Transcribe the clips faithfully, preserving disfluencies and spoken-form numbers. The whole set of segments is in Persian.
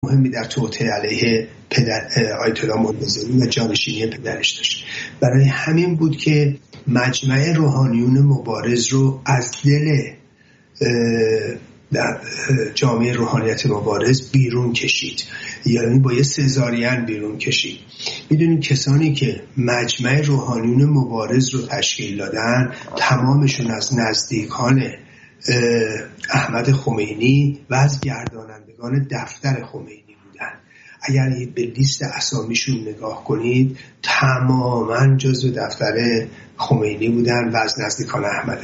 مهمی در توطئه علیه پدر آیت الله منتظری و جانشینی پدرش داشت. برای همین بود که مجمع روحانیون مبارز رو از دل در جامعه روحانیت مبارز بیرون کشید، یعنی با یه سزارین بیرون کشید. میدونید کسانی که مجمع روحانیون مبارز رو تشکیل دادن تمامشون از نزدیکان احمد خمینی و از گردانندگان دفتر خمینی بودن. اگر به لیست اسامیشون نگاه کنید تماما جزو دفتر خمینی بودن و از نزدیکان احمد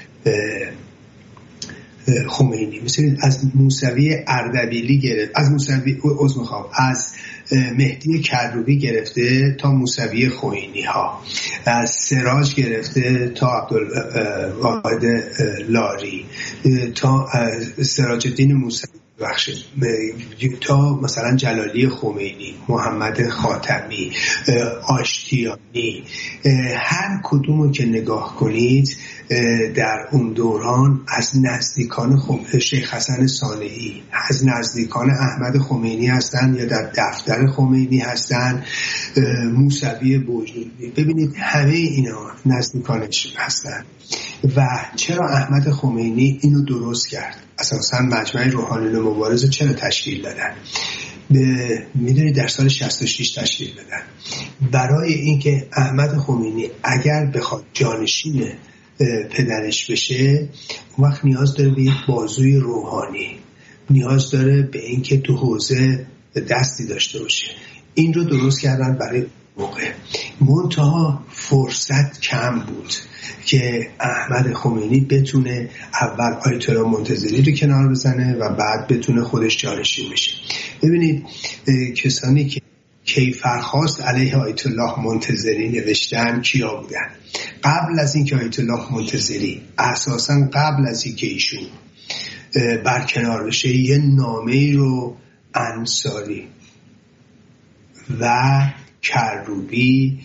خمینی. مثلا از موسوی اردبیلی گرفت، از موسوی عذر میخوام از مهدی کروبی گرفته تا موسوی خوئینی ها، از سراج گرفته تا عبدالواحد لاری، تا سراج الدین موسوی بخش، تا مثلا جلالی خمینی، محمد خاتمی، آشتیانی، هر کدومو که نگاه کنید در اون دوران از نزدیکان شیخ حسن صالحی، از نزدیکان احمد خمینی هستن یا در دفتر خمینی هستن، موسوی بوجودی. ببینید همه اینا نزدیکانش هستن. و چرا احمد خمینی اینو درست کرد؟ اساساً مجمع روحانیون مبارز چرا تشکیل دادن؟ میدونید در سال شصت و شش تشکیل دادن برای اینکه احمد خمینی اگر بخواد جانشین پدرش بشه، اون وقت نیاز داره به یک بازوی روحانی، نیاز داره به اینکه تو حوزه دستی داشته باشه. این رو درست کردن برای موقع. منتها فرصت کم بود که احمد خمینی بتونه اول آیت الله منتظری رو کنار بزنه و بعد بتونه خودش جانشین بشه. ببینید کسانی که کیفرخواست علیه آیت الله منتظری نوشتن کیا بودن؟ قبل از اینکه آیت الله منتظری، اساساً قبل از اینکه ایشون برکنار بشه، یه نامه‌ای رو انصاری و کروبی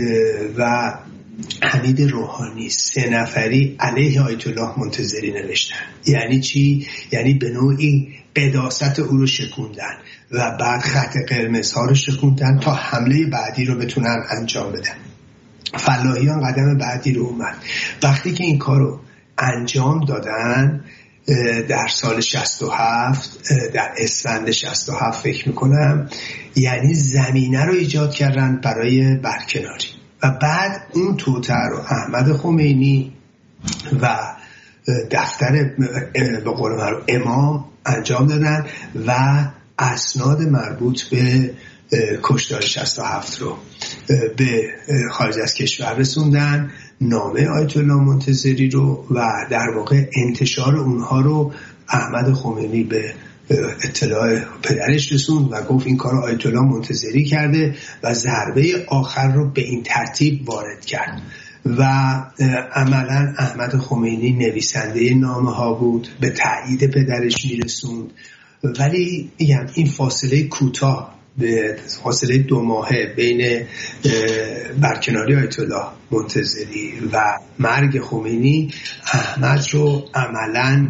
و حمید روحانی سه نفری علیه آیت الله منتظری نوشتن. یعنی چی؟ یعنی به نوعی قداست او رو شکوندن و بعد خط قرمز ها رو شکوندن تا حمله بعدی رو بتونن انجام بدن. فلاحیان قدم بعدی رو اومد. وقتی که این کار رو انجام دادن در سال شصت و هفت، در اسفند شصت و هفت فکر میکنم، یعنی زمینه رو ایجاد کردن برای برکناری. و بعد اون توطئه رو احمد خمینی و دفتر به قول معروف امام انجام دادن و اسناد مربوط به کشتار شصت و هفت رو به خارج از کشور رسوندن، نامه آیت الله منتظری رو، و در واقع انتشار اونها رو احمد خمینی به اطلاع پدرش رسوند و گفت این کار رو آیت الله منتظری کرده و ضربه آخر رو به این ترتیب وارد کرد. و عملا احمد خمینی نویسنده نامه ها بود، به تایید پدرش میرسوند. ولی میگم این فاصله کوتاه، به فاصله دو ماهه بین برکناری آیت الله منتظری و مرگ خمینی، احمد رو عملاً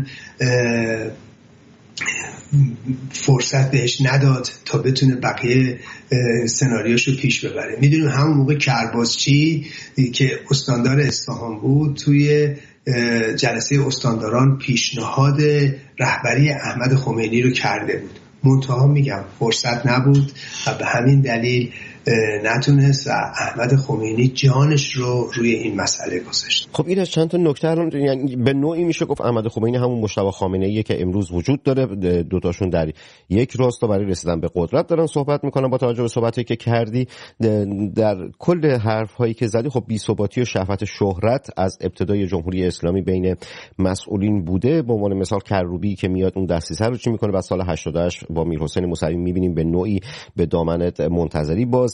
فرصت بهش نداد تا بتونه بقیه سناریوشو پیش ببره. میدونیم همون موقع کرباسچی که استاندار اصفهان بود توی جلسه استانداران پیشنهاد رهبری احمد خمینی رو کرده بود، منتها میگم فرصت نبود و به همین دلیل نتونست و احمد خمینی جانش رو روی این مسئله گذاشت. خب این از چند تا نکته رو، یعنی به نوعی میشه گفت احمد خمینی همون مجتبی خامنه‌ایه که امروز وجود داره، دوتاشون در یک راستا برای رسیدن به قدرت دارن صحبت میکنن. با توجه به صحبتی که کردی در کل حرف هایی که زدی، خب بی‌ثباتی و شهوت شهرت از ابتدای جمهوری اسلامی بین مسئولین بوده. به عنوان مثال کروبی که میاد اون دستیسه رو چی میکنه، بعد سال هشتاد و هشت با میرحسین موسوی میبینیم به نوعی به دامنت منتظری باز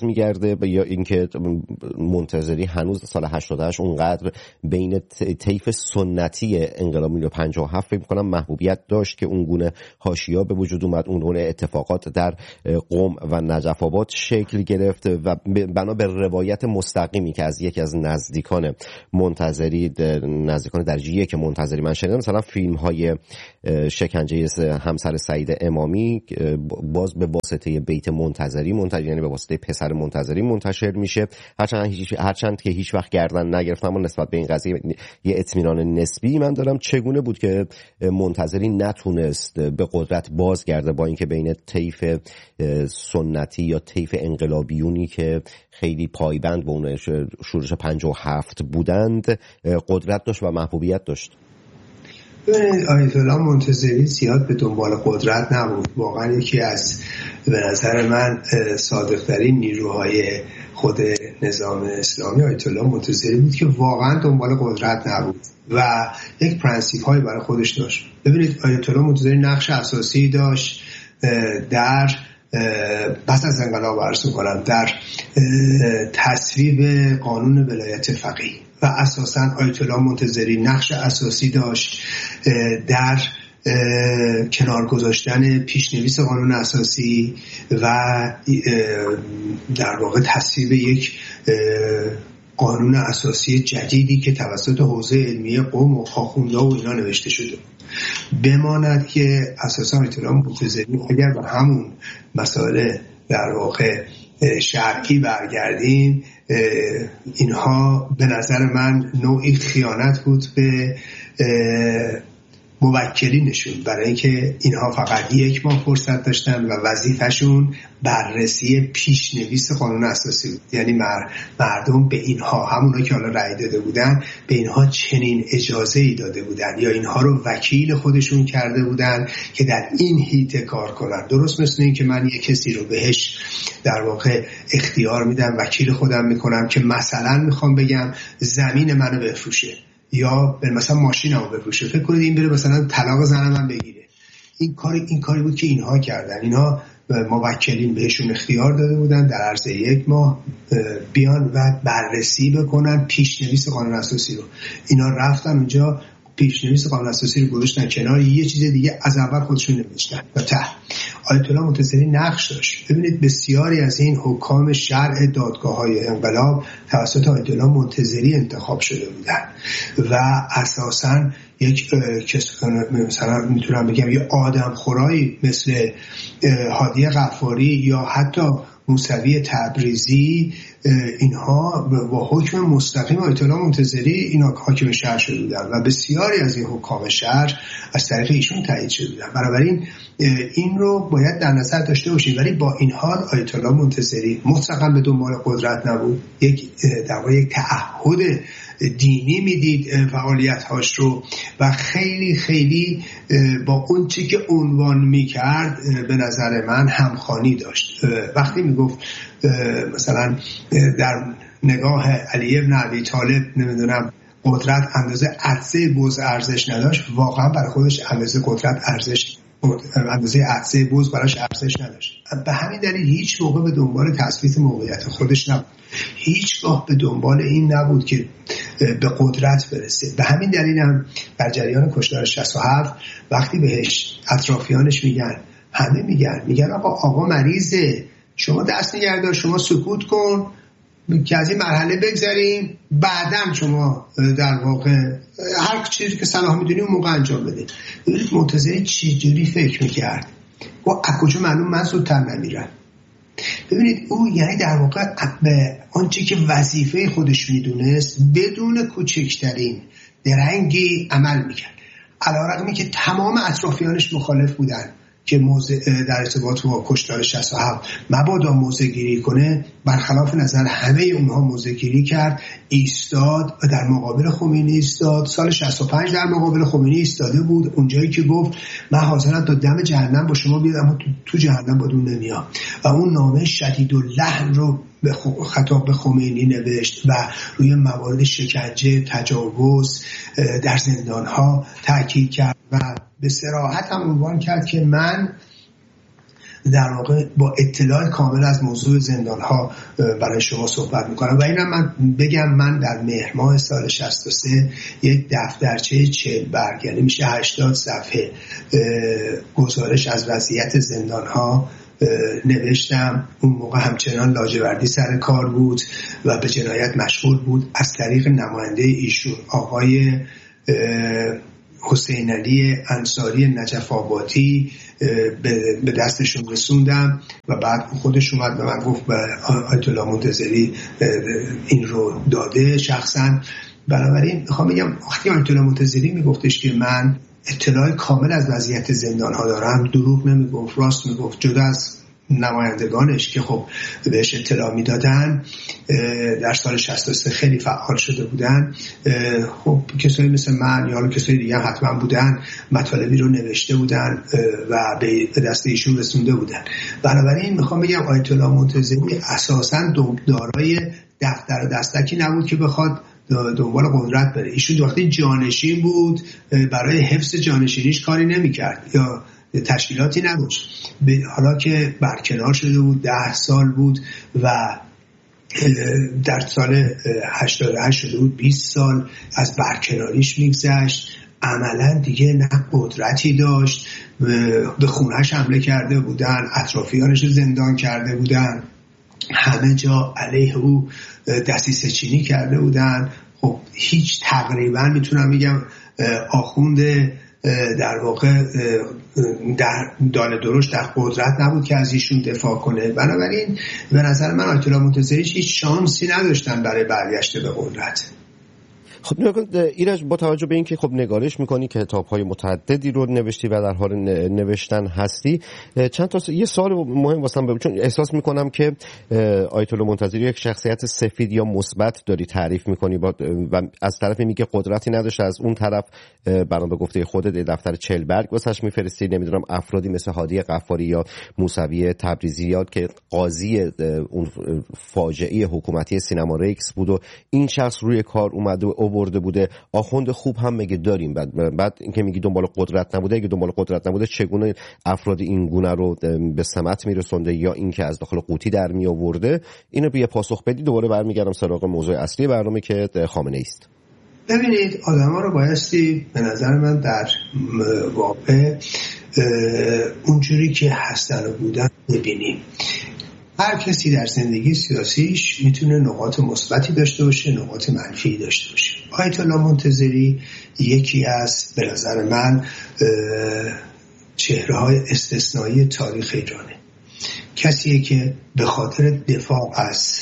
باز میگرده یا اینکه منتظری هنوز سال هشتاد و هشت اونقدر بین طیف سنتی انقلاب میلیون و پنجاه و هفت فکر می‌کنم محبوبیت داشت که اون گونه حاشیه‌ها به وجود اومد، اون گونه اتفاقات در قم و نجف آباد شکل گرفت و بنا به روایت مستقیمی که از یکی از نزدیکان منتظری نزدیکان درجه یک منتظری من شنیدم، مثلا فیلم های شکنجه همسر سعید امامی باز به واسطه بیت منتظری منتشر، یعنی به واسطه پسر منتظری منتشر میشه، هرچند هرچند که هیچ وقت گردن نگرفتم، اما نسبت به این قضیه یه اطمینان نسبی من دارم. چگونه بود که منتظری نتونست به قدرت بازگرده با اینکه بین طیف سنتی یا طیف انقلابیونی که خیلی پایبند به اون شورش پنجاه و هفت بودند قدرت داشت و محبوبیت داشت؟ آیت الله منتظری زیاد به دنبال قدرت نبود. واقعا یکی از به نظر من صادق‌ترین نیروهای خود نظام اسلامی آیت الله منتظری بود که واقعا دنبال قدرت نبود و یک پرنسیپ هایی برای خودش داشت. ببینید آیت الله منتظری نقش اساسی داشت در پس از انقلاب عرض می‌کنم در تصویب قانون ولایت فقیه و اساساً آیت الله منتظری نقش اساسی داشت در کنار گذاشتن پیشنویس قانون اساسی و در واقع تصویب یک قانون اساسی جدیدی که توسط حوزه علمیه قوم و آخوندها و اینا نوشته شده. بماند که اساساً آیت الله منتظری اگر به همون مسائل در واقع شرعی برگردیم، اینها به نظر من نوعی خیانت بود به موکلینشون، برای اینکه اینها فقط یک ماه فرصت داشتن و وظیفه‌شون بررسی پیشنویس قانون اساسی بود. یعنی مردم به اینها، همونا که حالا رأی داده بودن، به اینها چنین اجازه‌ای داده بودن یا اینها رو وکیل خودشون کرده بودن که در این حیطه کار کنن. درست مثل این که من یک کسی رو بهش در واقع اختیار میدم، وکیل خودم میکنم که مثلا میخوام بگم زمین منو بفروشه یا مثلا ماشینمو بفروشه، فکر کنید این بره مثلا طلاق زنم من بگیره. این کاری این کاری بود که اینها کردن. اینها موکلین بهشون اختیار داده بودن در عرض یک ماه بیان و بررسی بکنن پیشنویس قانون اساسی رو. اینا رفتن اونجا پیشنویس قانون اساسی رو گذاشتن کنار، یه چیز دیگه از اول خودشون نوشتن و ته. آیت الله منتظری نقش داشت. ببینید بسیاری از این حکام شرع دادگاه‌های انقلاب توسط آیت الله منتظری انتخاب شده بودن و اساساً یک کس مثلا میتونم بگم یه آدم خورایی مثل هادی غفاری یا حتی موسوی تبریزی، اینها با حکم مستقیم آیت الله منتظری اینا حاکم شهر شده بودن و بسیاری از این حکام شهر از طریق ایشون تایید شده بودن. بنابراین این رو باید در نظر داشته باشیم. ولی با این حال آیت الله منتظری مطلقاً به دنبال قدرت نبود. یک در واقع یک تعهد دینی میدید فعالیت‌هاش رو و خیلی خیلی با اون چی که عنوان میکرد به نظر من همخوانی داشت. وقتی میگفت مثلا در نگاه علی بن ابی طالب نمیدونم قدرت اندازه عطسه بز ارزش نداشت، واقعا برای خودش اندازه قدرت ارزش اندازه عطسه بز براش ارزش نداشت. به همین دلیل هیچ موقع به دنبال تثبیت موقعیت خودش نبود، هیچگاه به دنبال این نبود که به قدرت برسه. به همین دلیل هم در جریان کشتار شصت و هفت وقتی بهش اطرافیانش میگن، همه میگن میگن آقا آقا مریضه، شما دست نگردار، شما سکوت کن که از این مرحله بگذاریم، بعداً شما در واقع هر چیزی که صلاح میدونی اون موقع انجام بده. ببینید منتظری چی جوری فکر میکرد و از کجا معلوم من زودتر نمیرم. ببینید او یعنی در واقع به آنچه که وظیفه خودش میدونست بدون کوچکترین درنگی عمل میکرد، علی‌رغمی که تمام اطرافیانش مخالف بودن که موضع در ارتباط با کشتار شصت و هفت مبادا موضع گیری کنه، برخلاف نظر همه اونها موضع گیری کرد، ایستاد و در مقابل خمینی ایستاد. سال شصت و پنج در مقابل خمینی ایستاده بود، اونجایی که گفت من حاضرم تا دم جهنم با شما بیاد اما تو, تو جهنم با دون نمیام، و اون نامه شدیداللحن رو به خطاب به خمینی نوشت و روی موارد شکنجه، تجاوز در زندان‌ها تاکید کرد و به صراحت هم عنوان کرد که من در واقع با اطلاع کامل از موضوع زندان ها برای شما صحبت میکنم. و اینم من بگم من در مهر ماه سال شصت و سه یک دفترچه چهل برگ، یعنی میشه هشتاد صفحه گزارش از وضعیت زندان ها نوشتم. اون موقع همچنان لاجوردی سر کار بود و به جنایت مشغول بود. از طریق نماینده ایشون آقای حسین علی انصاری نجف آبادی به دستشون رسوندم و بعد خودش اومد به من گفت به آیت الله منتظری این رو داده شخصا. بنابراین میخوام بگم وقتی آیت الله منتظری میگفتش که من اطلاع کامل از وضعیت زندان ها دارم، دروغ نمیگفت، راست میگفت. جدا از نمایندگانش که خب بهش اطلاع میدادن در سال شصت و سه خیلی فعال شده بودن، خب کسایی مثل من یا کسایی دیگه هم حتما بودن، مطالبی رو نوشته بودن و به دست ایشون رسونده بودن. بنابراین میخوام بگم آیت الله منتظری اساساً دارای دفتر دستکی نبود که بخواد دنبال قدرت بره. ایشون وقتی جانشین بود برای حفظ جانشینیش کاری نمی‌کرد یا تشکیلاتی نداشت. حالا که برکنار شده بود، ده سال بود و در سال هشتاد و هشت شده بود بیست سال از برکناریش میگذشت، عملا دیگه نه قدرتی داشت. به خونهش حمله کرده بودن، اطرافیانش زندان کرده بودن، همه جا علیه او دسیسه چینی کرده بودن. خب هیچ تقریبا میتونم میگم آخوند در واقع در دانه درشت در قدرت نبود که از ایشون دفاع کنه. بنابراین به نظر من آیت الله منتظری هیچ شانسی نداشتن برای برگشت به قدرت. خب ایرج، با توجه به اینکه خب نگارش میکنی، کتاب‌های متعددی رو نوشتی و در حال نوشتن هستی، چند تا یه سوال مهم واسم بگو، چون احساس میکنم که آیت الله منتظری یک شخصیت سفید یا مثبت داری تعریف میکنی با و از طرف میگه قدرتی نداشته، از اون طرف برام به گفته خودت دفتر چهل برگ واسش میفرستی، نمیدونم افرادی مثل هادی غفاری یا موسوی تبریزی یاد که قاضی اون فاجعه حکومتی سینما ریکس بود و این شخص روی کار اومده و برده بوده، آخوند خوب هم میگه داریم. بعد بعد اینکه میگی دنبال قدرت نبوده، اگه دنبال قدرت نبوده چگونه افراد این گونه رو به سمت میرسونده یا اینکه از داخل قوطی در می آورده؟ اینو بیا پاسخ بدی. دوباره برمیگردم سراغ موضوع اصلی برنامه که خامنه‌ای است. ببینید آدم‌ها رو بایستی به نظر من در واقع اونجوری که هستن و بودن ببینیم. هر کسی در زندگی سیاسیش میتونه نقاط مثبتی داشته باشه، نقاط منفی داشته باشه. آیت الله منتظری یکی از به نظر من چهره‌های استثنایی تاریخ ایرانه. کسیه که به خاطر دفاع از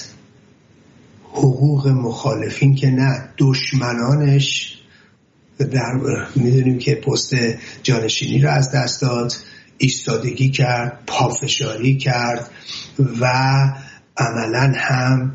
حقوق مخالفین که نه دشمنانش، در میدونیم که پست جانشینی رو از دست داد، ایستادگی کرد، پافشاری کرد و عملا هم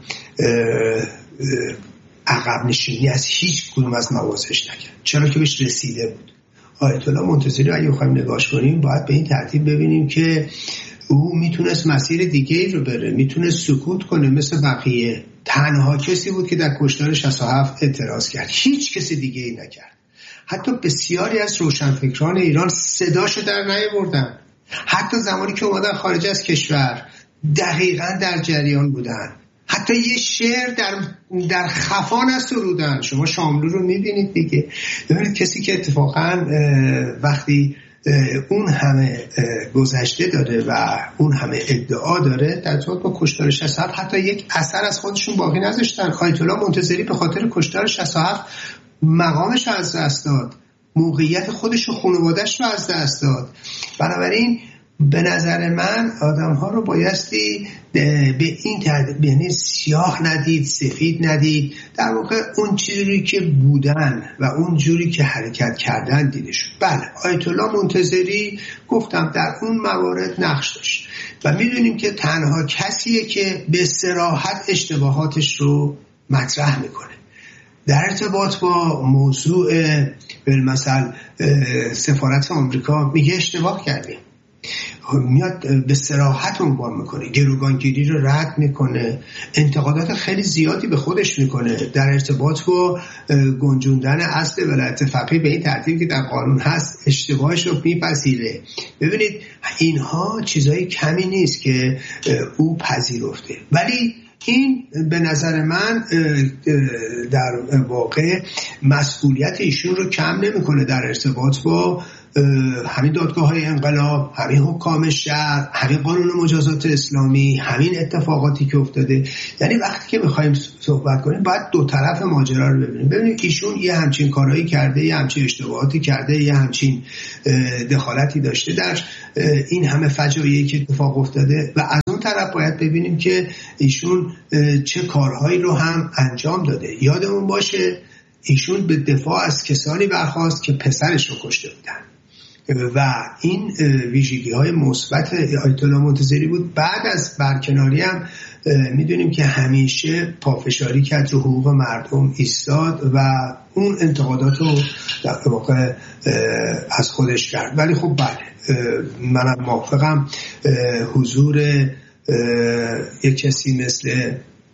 عقب نشینی از هیچ کدوم از موازش نکرد، چرا که بهش رسیده بود. آیت الله منتظری اگه بخوایم نگاش کنیم باید به این ترتیب ببینیم که او میتونست مسیر دیگه رو بره، میتونست سکوت کنه مثل بقیه. تنها کسی بود که در کشتار شصت و هفت اعتراض کرد، هیچ کسی دیگه ای نکرد. حتی بسیاری از روشنفکران ایران صداشو در نیاوردن، حتی زمانی که اومدن خارج از کشور دقیقاً در جریان بودن، حتی یه شعر در در خفا نسرودن. شما شاملو رو میبینید دیگه، ببینید کسی که اتفاقاً وقتی اون همه گذشته داره و اون همه ادعا داره، در ارتباط با کشتار شصت و هفت حتی یک اثر از خودشون باقی نذاشتن. آیت الله منتظری به خاطر کشتار شصت و هفت مقامش رو از دست داد، موقعیت خودش و خانواده‌اش رو از دست داد. بنابراین به نظر من آدم ها رو بایستی به این ترتیب، یعنی سیاه ندید، سفید ندید، در واقع اون چیزی که بودن و اون جوری که حرکت کردن دیده شد. بله آیت الله منتظری گفتم در اون موارد نقش داشت و میدونیم که تنها کسیه که به صراحت اشتباهاتش رو مطرح میکنه. در ارتباط با موضوع بالمثل سفارت آمریکا میگه اشتباه کردیم. میاد به صراحت عنوان میکنه، گروگانگیری رو رد میکنه، انتقادات خیلی زیادی به خودش میکنه در ارتباط با گنجوندن اصل ولایت فقیه به این ترتیب که در قانون هست، اشتباهش رو میپذیره. ببینید اینها چیزای کمی نیست که او پذیرفته، ولی این به نظر من در واقع مسئولیت ایشون رو کم نمیکنه در ارتباط با همین دادگاه های انقلاب، همین حکام شهر، همین قانون مجازات اسلامی، همین اتفاقاتی که افتاده. یعنی وقتی که میخوایم صحبت کنیم باید دو طرف ماجرا رو ببینیم. ببینید ایشون یه همچین کارهایی کرده، یه همچین اشتباهاتی کرده، یه همچین دخالتی داشته در این همه فجایعی که اتفاق افتاده، و از اون طرف باید ببینیم که ایشون چه کارهایی رو هم انجام داده. یادمون باشه ایشون به دفاع از کسانی برخاست که پسرش رو کشته بودن و این ویژگی های مثبت آیت الله منتظری بود. بعد از برکناری هم میدونیم که همیشه پافشاری کرد رو حقوق مردم ایستاد و اون انتقادات رو در واقع از خودش کرد. ولی خب بله منم موافقم حضور یک کسی مثل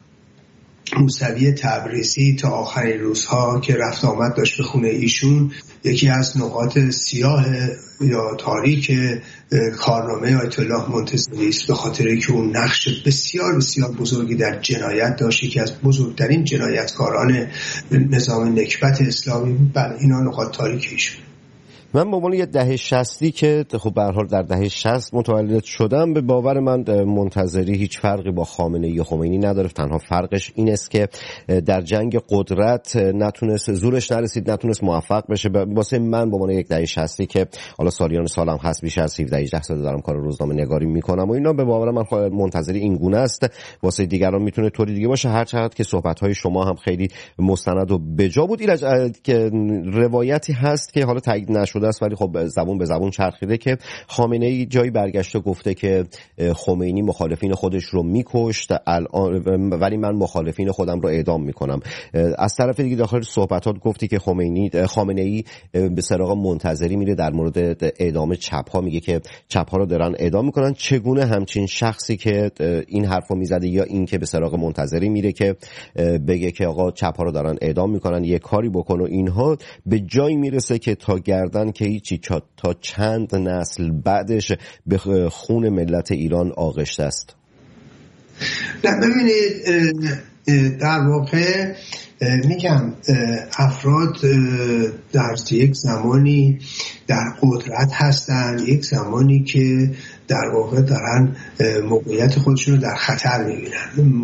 موسوی تبریزی تا آخرین روزها که رفت آمد داشت به خونه ایشون یکی از نقاط سیاه یا تاریک کارنامه آیت الله منتظری است، به خاطر اینکه اون نقش بسیار بسیار بزرگی در جنایت داشت، یکی از بزرگترین جنایتکاران نظام نکبت اسلامی بود. بله اینا نقاط تاریک ایشون. من به عنوان یه دهه شصتی که خب به هر حال در دهه شصت متولد شدم، به باور من منتظری هیچ فرقی با خامنه‌ای و خمینی نداره. تنها فرقش این است که در جنگ قدرت نتونست، زورش نرسید، نتونست موفق بشه. واسه من به عنوان یک دهه شصتی که حالا سالیان سالم هست، بیش از هفده هجده سال دارم کار روزنامه نگاری میکنم و اینا، به باور من منتظری این گونه است. واسه دیگران میتونه طوری دیگه باشه. هر چقدر که صحبت‌های شما هم خیلی مستند و بجا بود. اینا که روایتی هست که حالا تایید نشده است ولی خب زبون به زبون چرخیده که خامنه‌ای جایی برگشته گفته که خمینی مخالفین خودش رو میکشت الان، ولی من مخالفین خودم رو اعدام میکنم. از طرف دیگه داخل صحبتات گفتی که خمینی خامنه‌ای به سراغ منتظری میره در مورد اعدام چپ‌ها، میگه که چپ‌ها رو دارن اعدام میکنن. چگونه همچین شخصی که این حرفو میزده یا این که به سراغ منتظری میره که بگه که آقا چپ‌ها رو دارن اعدام میکنن یه کاری بکن و اینها، به جایی میرسه که تا گردن که هیچی تا چند نسل بعدش به خون ملت ایران آغشته است؟ نه ببینید در واقع میگم افراد در یک زمانی در قدرت هستن، یک زمانی که در واقع دارن موقعیت خودشون رو در خطر میبینن.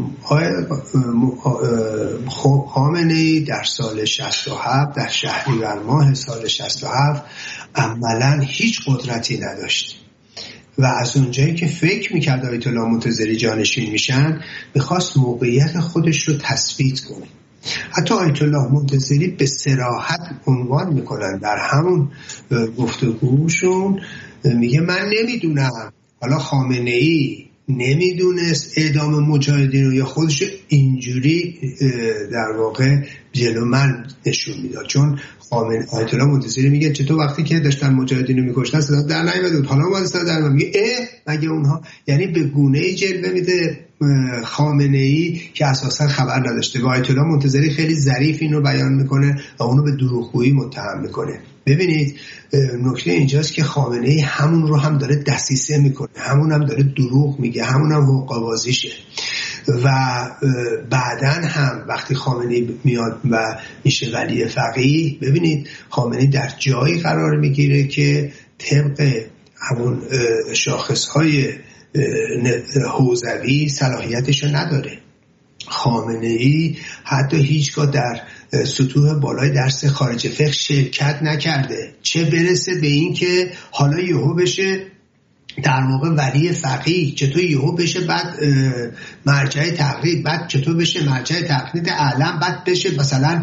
خامنه‌ای در سال شصت و هفت، در شهریور ماه سال شصت و هفت عملاً هیچ قدرتی نداشت و از اونجایی که فکر میکرد آیت الله منتظری جانشین میشن میخواست موقعیت خودش رو تثبیت کنه. حتی آیت الله منتظری به صراحت عنوان میکنن در همون گفتگوشون، میگه من نمیدونم حالا خامنه‌ای نمیدونست اعدام مجاهدین رو یا خودش اینجوری در واقع جلو من نشون میداد. چون خامنه آیت الله منتظری میگه چطور وقتی که داشتن مجاهدین رو میکشتن صدا در نیامد، حالا اومد صدا در میاد، میگه اه مگه اونها، یعنی به گونه‌ای جلوه میده خامنه‌ای که اساسا خبر نداشته. و آیت الله منتظری خیلی ظریف اینو بیان میکنه و اونو به دروغگویی متهم میکنه. ببینید نکته اینجاست که خامنه‌ای همون رو هم داره دسیسه میکنه، همون هم داره دروغ میگه، همون هم حقه‌بازیشه. و بعدن هم وقتی خامنه‌ای میاد و میشه ولی فقیه، ببینید خامنه‌ای در جایی قرار میگیره که طبق همون شاخصهای حوزوی صلاحیتشو نداره. خامنه‌ای حتی هیچگاه در سطوح بالای درس خارج فقه شرکت نکرده، چه برسه به این که حالا یهو بشه در واقع ولی فقیه، چطور یهو بشه بعد مرجع تقلید، بعد چطور بشه مرجع تقلید اعلم، بعد بشه مثلا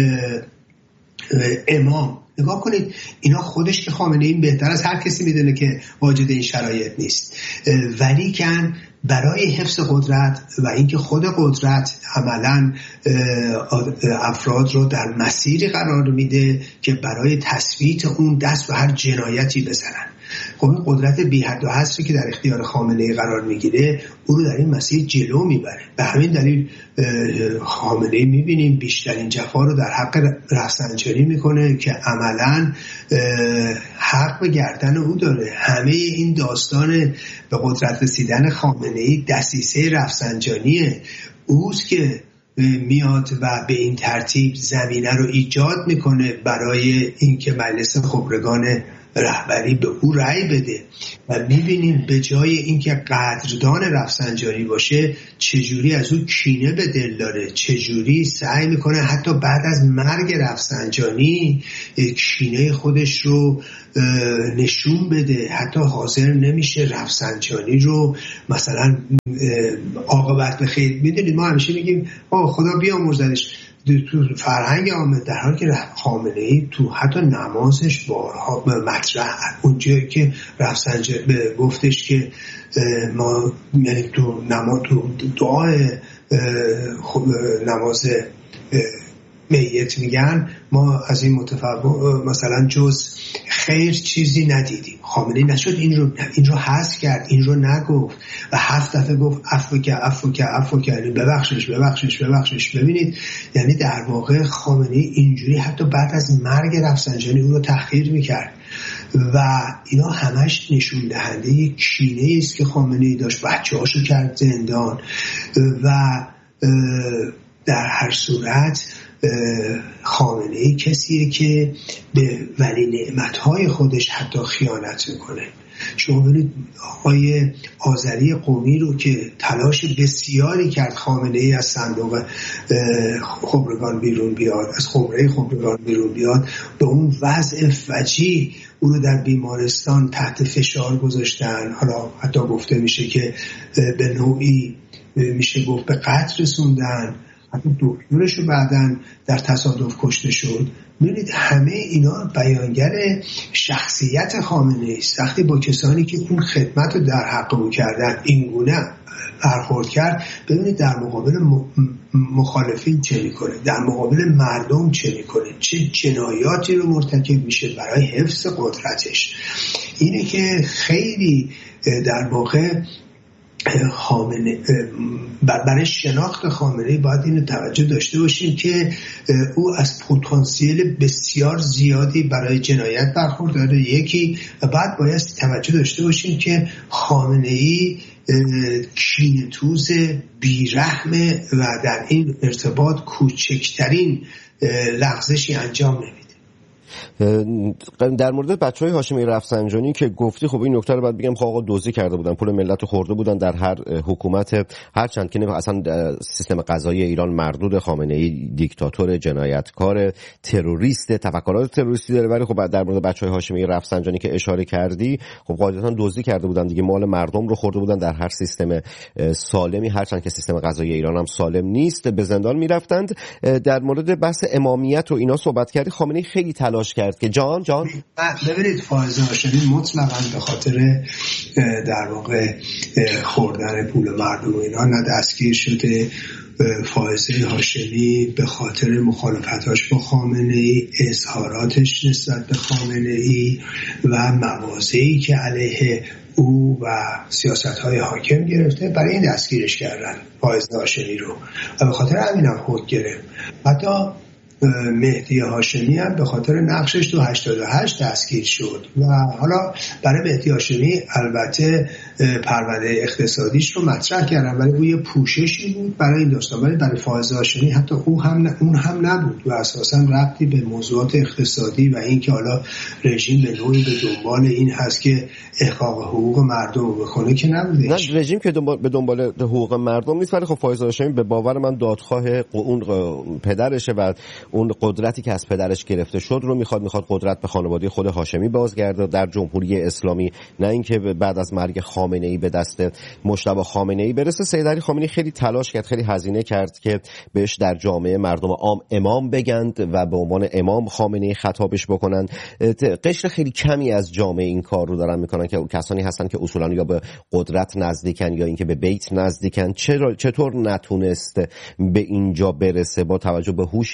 امام. نگاه کنید اینا خودش که خامنه‌ای بهتر از هر کسی میدونه که واجد این شرایط نیست، ولی کن برای حفظ قدرت و اینکه خود قدرت عملاً افراد رو در مسیری قرار میده که برای تثبیت اون دست به هر جنایتی بزنن. خب این قدرت بی حد و حصری که در اختیار خامنه‌ای قرار میگیره او رو در این مسیر جلو میبره. به همین دلیل خامنه‌ای میبینیم بیشترین جفا رو در حق رفسنجانی میکنه که عملاً حق به گردن او داره. همه این داستان به قدرت رسیدن خامنه‌ای دسیسه رفسنجانیه. اوست که میاد و به این ترتیب زمینه رو ایجاد میکنه برای اینکه مجلس خبرگان رهبری به او رأی بده و میبینیم به جای اینکه قدردان رفسنجانی باشه چجوری از او کینه به دل داره، چجوری سعی میکنه حتی بعد از مرگ رفسنجانی کینه خودش رو نشون بده، حتی حاضر نمیشه رفسنجانی رو مثلا عاقبت به خیر. میدونید ما همیشه میگیم آه خدا بیامرزدش تو فرهنگ عامه، در حالی که خامنه‌ای تو حتی نمازش بارها مطرح اونجایی که رفسنجانی گفتش که ما یعنی تو نماز تو دعای نماز میت میگن ما از این متفاوت مثلا جز خیر چیزی ندیدیم. خامنه‌ای نشد این رو این رو حذف کرد، این رو نگفت و هفت دفعه گفت عفو که عفو که عفو که ببخشش ببخشش ببخشش. ببینید یعنی در واقع خامنه‌ای اینجوری حتی بعد از مرگ رفسنجانی اون رو تحقیر میکرد و اینا همش نشون دهنده یک کینه‌ای است که خامنه‌ای داشت. بچه‌هاشو کرد زندان و در هر صورت خامنه‌ای کسیه که به ولی نعمت‌های خودش حتی خیانت میکنه. شما ببینید آقای آذری قمی رو که تلاش بسیاری کرد خامنه‌ای از صندوق خبرگان بیرون بیاد، از خمره خبرگان بیرون بیاد، به اون وضع فجیع او رو در بیمارستان تحت فشار گذاشتن. حالا حتی گفته میشه که به نوعی میشه گفت به قتل رسوندن، حتی دکترش رو بعدن در تصادف کشته شد. می‌بینید همه اینا بیانگر شخصیت خامنه‌ای است. وقتی با کسانی که اون خدمت رو در حق او کردن این گونه برخورد کرد، ببینید در مقابل مخالفین چه میکنه، در مقابل مردم چه میکنه، چه جنایاتی رو مرتکب میشه برای حفظ قدرتش. اینه که خیلی در واقع خامنه برای شناخت خامنه‌ای باید اینو توجه داشته باشیم که او از پتانسیل بسیار زیادی برای جنایت برخورداره. یکی و بعد باید توجه داشته باشیم که خامنه‌ای کینه‌توز بیرحمه و در این ارتباط کوچکترین لغزشی انجام نمیده. در مورد بچهای هاشمی رفسنجانی که گفتی، خب این نکته رو باید بگم که آقا دزدی کرده بودن، پول ملت رو خورده بودن در هر حکومت، هر چند که اصلا سیستم قضایی ایران مردود، خامنه‌ای دیکتاتور، جنایتکار، تروریست، تفکرات تروریستی داره. ولی خب در مورد بچهای هاشمی رفسنجانی که اشاره کردی، خب قاعدتا دزدی کرده بودن دیگه، مال مردم رو خورده بودن در هر سیستم سالمی، هر چند که سیستم قضایی ایران هم سالم نیست، به زندان میرفتند. در مورد بحث امامیت و اینا صحبت کردی، خامنه‌ای خیلی تلاش کرد که جان جان ببینید فائزه هاشمی مطلقاً به خاطر در واقع خوردن پول مردم و اینا نه دستگیر شده. فائزه هاشمی به خاطر مخالفتاش با خامنه‌ای، اظهاراتش نسبت به خامنه‌ای و مواضعی که علیه او و سیاست‌های حاکم گرفته، برای این دستگیرش کردن فائزه هاشمی رو و به خاطر همین هم حکم گرفت. حتی مهدی هاشمی هم به خاطر نقشش تو هشتاد و هشت دستگیر شد و حالا برای مهدی هاشمی البته پرونده اقتصادیش رو مطرح کردن، ولی اون یه پوششی بود برای این داستان. ولی برای فائزه هاشمی حتی او هم اون هم نبود و اساسا ربطی به موضوعات اقتصادی و این که حالا رژیم به نوعی به دنبال این هست که احقاق حقوق مردم رو بکنه که نبوده. نه رژیم که دنبال به دنبال حقوق مردم نیست، ولی خب فائزه هاشمی به باور من دادخواه اون پدرشه و اون قدرتی که از پدرش گرفته شد رو میخواد میخواد قدرت به خانواده خود هاشمی بازگرده در جمهوری اسلامی، نه اینکه بعد از مرگ خامنه‌ای به دست مجتبی خامنه‌ای برسه. سید علی خامنه‌ای خیلی تلاش کرد، خیلی هزینه کرد که بهش در جامعه مردم عام امام بگند و به عنوان امام خامنه‌ای خطابش بکنن. قشر خیلی کمی از جامعه این کار رو دارن میکنن که کسانی هستن که اصولا یا به قدرت نزدیکن یا اینکه به بیت نزدیکن. چرا چطور نتونست به اینجا برسه با توجه به هوشی که داره، با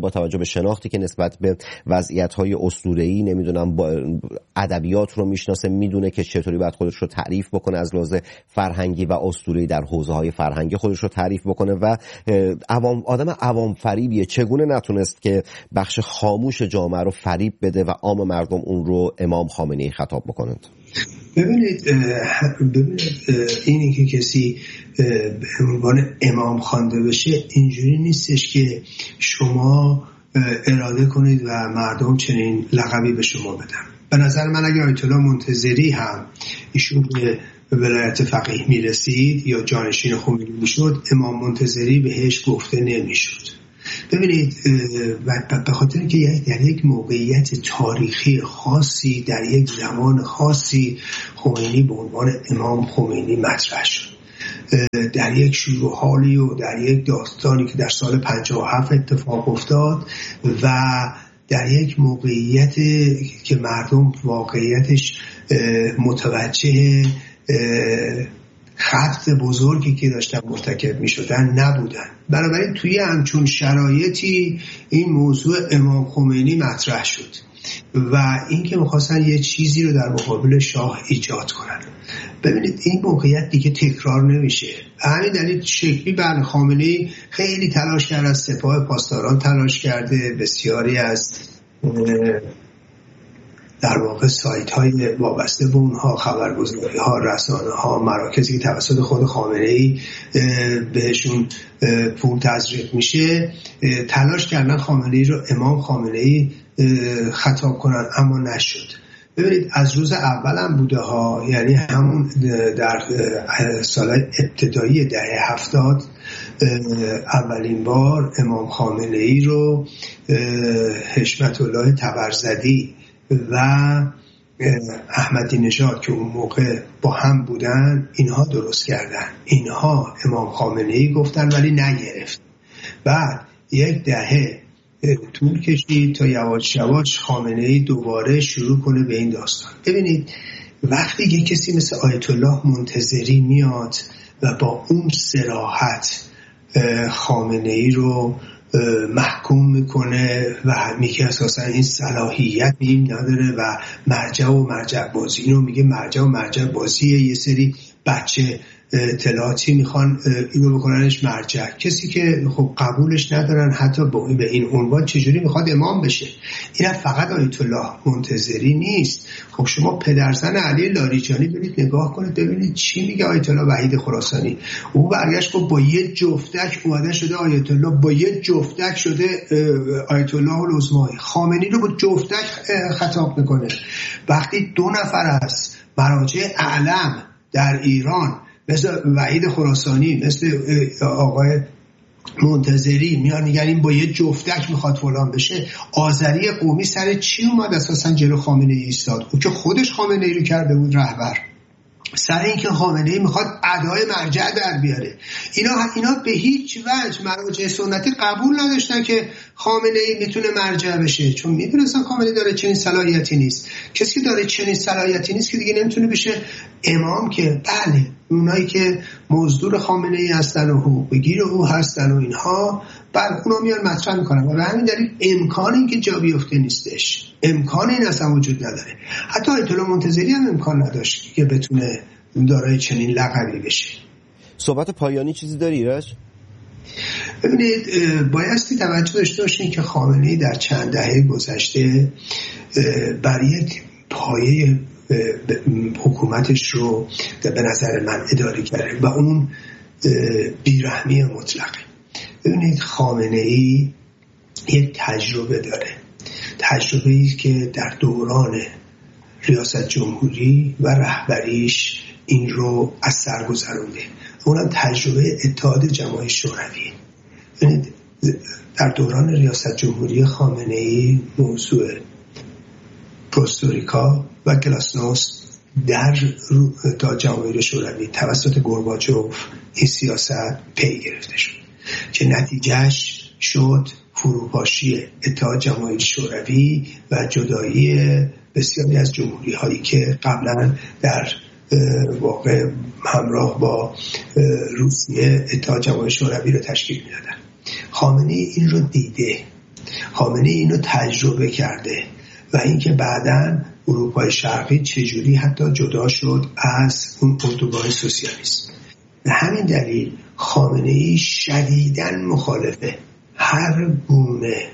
با توجه به شناختی که نسبت به وضعیت‌های اسطوره‌ای نمیدونم با ادبیات رو میشناسه، میدونه که چطوری باید خودش رو تعریف بکنه از لحاظ فرهنگی و اسطوره‌ای در حوزه‌های فرهنگی خودش رو تعریف بکنه و عوام آدم عوام فریبیه. چگونه نتونست که بخش خاموش جامعه رو فریب بده و عام مردم اون رو امام خامنه‌ای خطاب بکنند؟ ببینید ببینید اینی که کسی به عنوان امام خوانده بشه اینجوری نیستش که شما اراده کنید و مردم چنین لقبی به شما بدن. به نظر من اگر آیت الله منتظری هم ایشون به ولایت فقیه میرسید یا جانشین خمینی میشد، امام منتظری بهش گفته نمیشد. ببینید به خاطر که در یک موقعیت تاریخی خاصی در یک زمان خاصی خمینی به عنوان امام خمینی مطرح شد، در یک شروع حالی و در یک داستانی که در سال پنجاه و هفت اتفاق افتاد و در یک موقعیت که مردم واقعیتش متوجه خطر بزرگی که داشتن مرتکب می شدن نبودن. بنابراین توی همچون شرایطی این موضوع امام خمینی مطرح شد و این که میخواستن یه چیزی رو در مقابل شاه ایجاد کنن. ببینید این موقعیت دیگه تکرار نمیشه. همین دلیل شکلی بر خامنه‌ای خیلی تلاش کرد، از سپاه پاسداران تلاش کرده، بسیاری از در واقع سایت های وابسته به اونها، خبرگزاری ها، رسانه ها، مراکزی که توسط خود خامنه‌ای بهشون پول تزریق میشه تلاش کردن خامنه‌ای رو امام خامنه‌ای خطاب کنن، اما نشد. ببینید از روز اول هم بوده ها، یعنی همون در سالهای ابتدایی دهه هفتاد اولین بار امام خامنه‌ای رو حشمت الله طبرزدی و احمدی نژاد که اون موقع با هم بودن اینها درست کردن. اینها امام خامنه‌ای گفتن ولی نگرفت. بعد یک دهه طول کشید تا یواش یواش خامنه‌ای دوباره شروع کنه به این داستان. ببینید وقتی یک کسی مثل آیت الله منتظری میاد و با اون صراحت خامنه‌ای رو محکوم میکنه و میگه اساسا این صلاحیت این نداره و مرجع و مرجع بازی، اینو میگه مرجع و مرجع بازیه، یه سری بچه اطلاعاتی میخوان اینو بکننش مرجع. کسی که خب قبولش ندارن حتی به این عنوان چجوری میخواد امام بشه؟ این فقط آیت الله منتظری نیست. خب شما پدرزن علی لاریجانی برید نگاه کنید ببینید چی میگه آیت الله وحید خراسانی. او برگشت گفت با یه جفتک اومده شده آیت الله، با یه جفتک شده آیت الله العظمایی. خامنه‌ای رو با جفتک خطاب میکنه. وقتی دو نفر از مراجع اعلم در ایران مثل وحید خراسانی مثل آقای منتظری میان میگن این با یه جفتک میخواد فلان بشه، آذری قومی سر چی اومد اساسا جلو خامنه‌ای ایستاد؟ او که خودش خامنه‌ای رو کرده بود رهبر، سر اینکه خامنه‌ای میخواد ادای مرجع در بیاره. اینا اینا به هیچ وجه مراجع سنتی قبول نداشتن که خامنه‌ای میتونه مرجع بشه، چون میدونستن خامنه‌ای داره چنین صلاحیتی نیست. کسی که داره چنین صلاحیتی نیست که دیگه نمیتونه بشه امام. که بله اونایی که مزدور خامنه‌ای هستن و حقوق‌گیر او هستن و اینها بله اونا میان مطرح میکنن و به همین دلیل امکان این که جا بیفته نیستش، امکان این اصلا وجود نداره. حتی آیت الله منتظری هم امکان نداشت که بتونه دارای چنین لقبی بشه. صحبت پایانی چیزی داری ایرج؟ ببینید بایستی توجه داشته باشین که خامنه‌ای در چند دهه گذشته بر یک پایه حکومتش رو به نظر من اداره کرده و اون بیرحمی مطلقه. ببینید خامنه‌ای یک تجربه داره، تجربه‌ای که در دوران ریاست جمهوری و رهبریش این رو از سر گذرونده. اونم تجربه اتحاد جماهیر شوروی. ببینید در دوران ریاست جمهوری خامنه‌ای موضوع پروستوریکا و گلاسنوست در اتحاد جماهیر شوروی توسط گورباچوف این سیاست پی گرفته شد که نتیجهش شد فروپاشی اتحاد جماهیر شوروی و جدایی بسیاری از جمهوری هایی که قبلا در واقع همراه با روسیه اتحاد جماهیر شوروی رو تشکیل میدادن. خامنه‌ای این رو دیده. خامنه‌ای اینو تجربه کرده و اینکه بعداً اروپای شرقی چجوری حتی جدا شد از اون اردوگاه سوسیالیسم. به همین دلیل خامنه‌ای شدیداً مخالفه هر گونه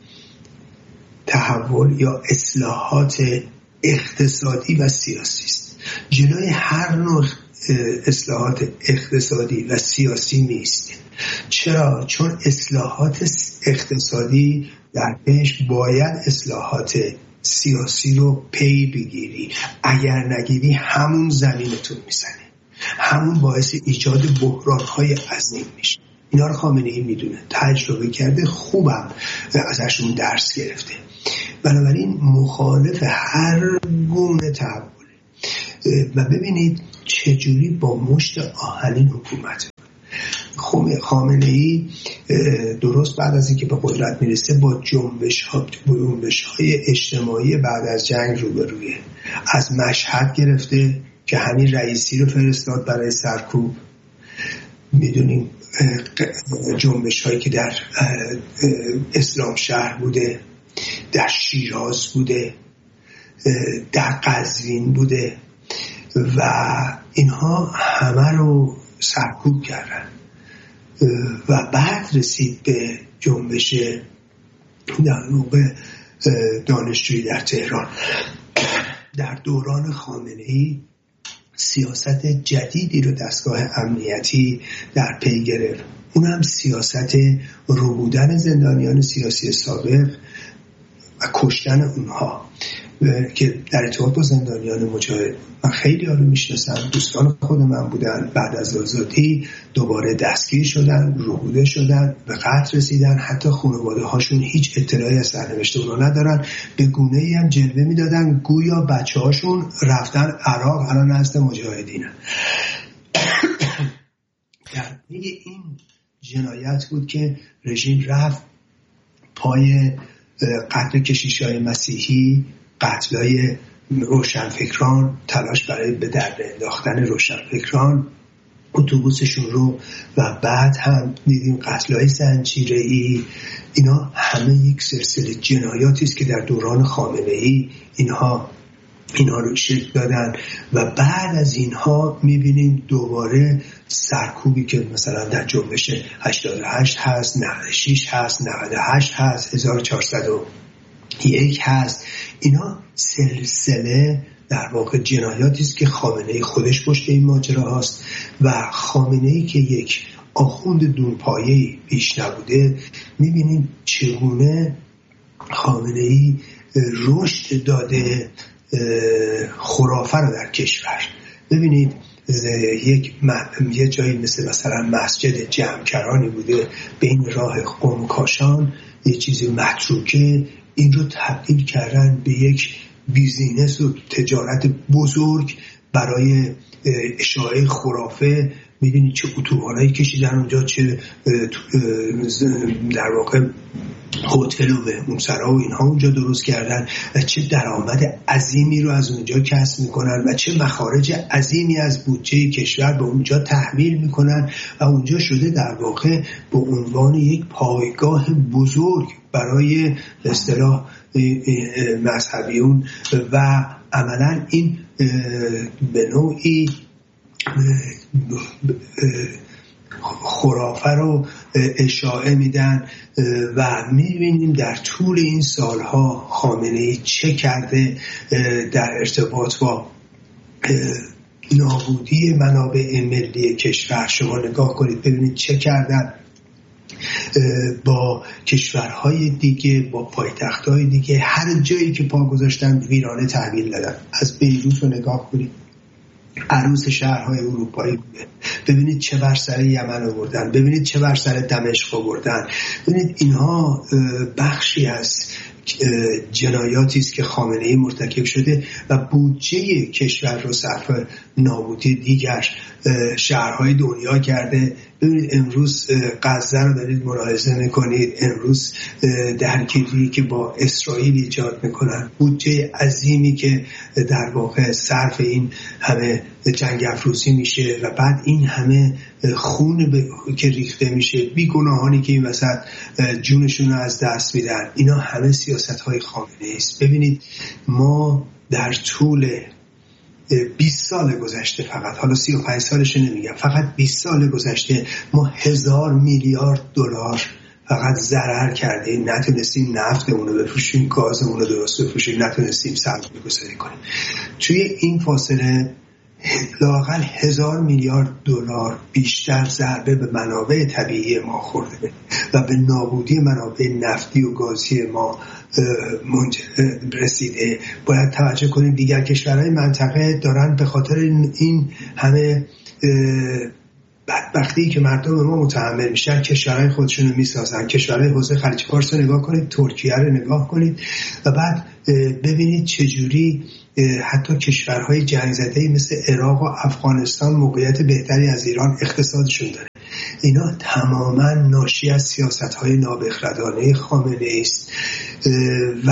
تحول یا اصلاحات اقتصادی و سیاسی است. جلوی هر نوع اصلاحات اقتصادی و سیاسی نیست. چرا؟ چون اصلاحات اقتصادی در پیش باید اصلاحات سیاسی رو پی بگیری، اگر نگیری همون زمینتون میزنه، همون باعث ایجاد بحران‌های عظیم میشه. اینا رو خامنه‌ای میدونه، تجربه کرده، خوبم ازشون درس گرفته. بنابراین مخالف هر گونه تحول. و ببینید چجوری با مشت آهنین حکومت خامنه‌ای درست بعد از اینکه به قدرت میرسه با جنبش ها جنبش های اجتماعی بعد از جنگ روبرویه. از مشهد گرفته که همین رئیسی رو فرستاد برای سرکوب، میدونیم جنبش هایی که در اسلام شهر بوده، در شیراز بوده، در قزوین بوده و اینها همه رو سرکوب کردن و بعد رسید به جنبش در موقع دانشجویی در تهران. در دوران خامنه‌ای سیاست جدیدی رو دستگاه امنیتی در پی گرفت، اونم سیاست ربودن زندانیان سیاسی سابق و کشتن اونها که در ارتباط با زندانیان مجاهد. من خیلی ها رو میشناسم، دوستان خود من بودن، بعد از آزادی دوباره دستگیر شدن، ربوده شدن، به قتل رسیدن، حتی خانواده هاشون هیچ اطلاعی از سرنوشت اونا ندارن، به گونه ای هم جلوه میدادن گویا بچه هاشون رفتن عراق، الان نزد مجاهدینن. در میگه این جنایت بود که رژیم رفت پای قتل کشیشای مسیحی، قتلای روشنفکران، تلاش برای به در انداختن روشنفکران، اتوبوسشون رو، و بعد هم دیدیم قتلای زنجیره‌ای. اینا همه یک سلسله جنایاتی است که در دوران خامنه‌ای اینها اینها رو شکل دادن و بعد از اینها میبینیم دوباره سرکوبی که مثلا در جنبش هشتاد و هشت هست، نود و شش هست، نود و هشت هست، هزار و چهارصد و یک هست. اینا سلسله در واقع جنایاتی است که خامنه‌ای خودش پشت این ماجرا هست و خامنه‌ای که یک آخوند دونپایه‌ای بیش نبوده. میبینیم چگونه خامنه‌ای رشد داده خرافه رو در کشور. ببینید یک یه جایی مثل مثلا مسجد جمعکرانی بوده بین راه قم کاشان، یه چیزی متروکه، این رو تبدیل کردن به یک بیزینس و تجارت بزرگ برای اشاعه خرافه. میدونید چه اتوبانایی کشیدن اونجا، چه در واقع هتل و مهمونسرا و اینها اونجا درست کردن و چه درآمد عظیمی رو از اونجا کسب میکنن و چه مخارج عظیمی از بودجه کشور به اونجا تحویل میکنن و اونجا شده در واقع به عنوان یک پایگاه بزرگ برای به اصطلاح مذهبیون و عملا این به نوعی خرافه رو اشاعه میدن و میبینیم در طول این سالها خامنه‌ای چه کرده در ارتباط با نابودی منابع ملی کشور. شما نگاه کنید ببینید چه کردن با کشورهای دیگه، با پایتختهای دیگه، هر جایی که پا گذاشتن ویرانه تحویل دادن. از بیروت رو نگاه کنید، عروس شهرهای اروپایی بوده، ببینید چه بر سر یمن آوردن، ببینید چه بر سر دمشق آوردن. ببینید اینها بخشی از جنایاتی است که خامنه‌ای مرتکب شده و بودجه کشور رو صرف نابودی دیگر شهرهای دنیا کرده. ببینید امروز غزه رو دارید ملاحظه میکنید، امروز درگیری که با اسرائیل ایجاد میکنن، بودجه عظیمی که در واقع صرف این همه جنگ افروزی میشه و بعد این همه خون ب... که ریخته میشه، بیگناهانی که این وسط جونشون رو از دست میدن، اینا همه سیاست های خامنه‌ای است. ببینید ما در طول بیست سال گذشته، فقط حالا سی و پنج سالش نمیگم، فقط بیست سال گذشته ما هزار میلیارد دلار فقط ضرر کردیم، نتونستیم نفتمون رو بفروشیم، گازمون رو درست بفروشیم، نتونستیم سرمایه گذاری کنیم. توی این فاصله لااقل هزار میلیارد دلار بیشتر ضربه به منابع طبیعی ما خورده و به نابودی منابع نفتی و گازی ما رسیده. باید توجه کنیم دیگر کشورهای منطقه دارن به خاطر این همه بدبختی که مردم ما متحمل میشن کشورهای خودشون رو میسازن. کشورهای حوزه خلیج فارس رو نگاه کنید، ترکیه رو نگاه کنید و بعد ببینید چجوری حتی کشورهای جنگ زده مثل عراق و افغانستان موقعیت بهتری از ایران اقتصادشون داره. اینا تماما ناشی از سیاست‌های نابخردانه خامنه‌ای است و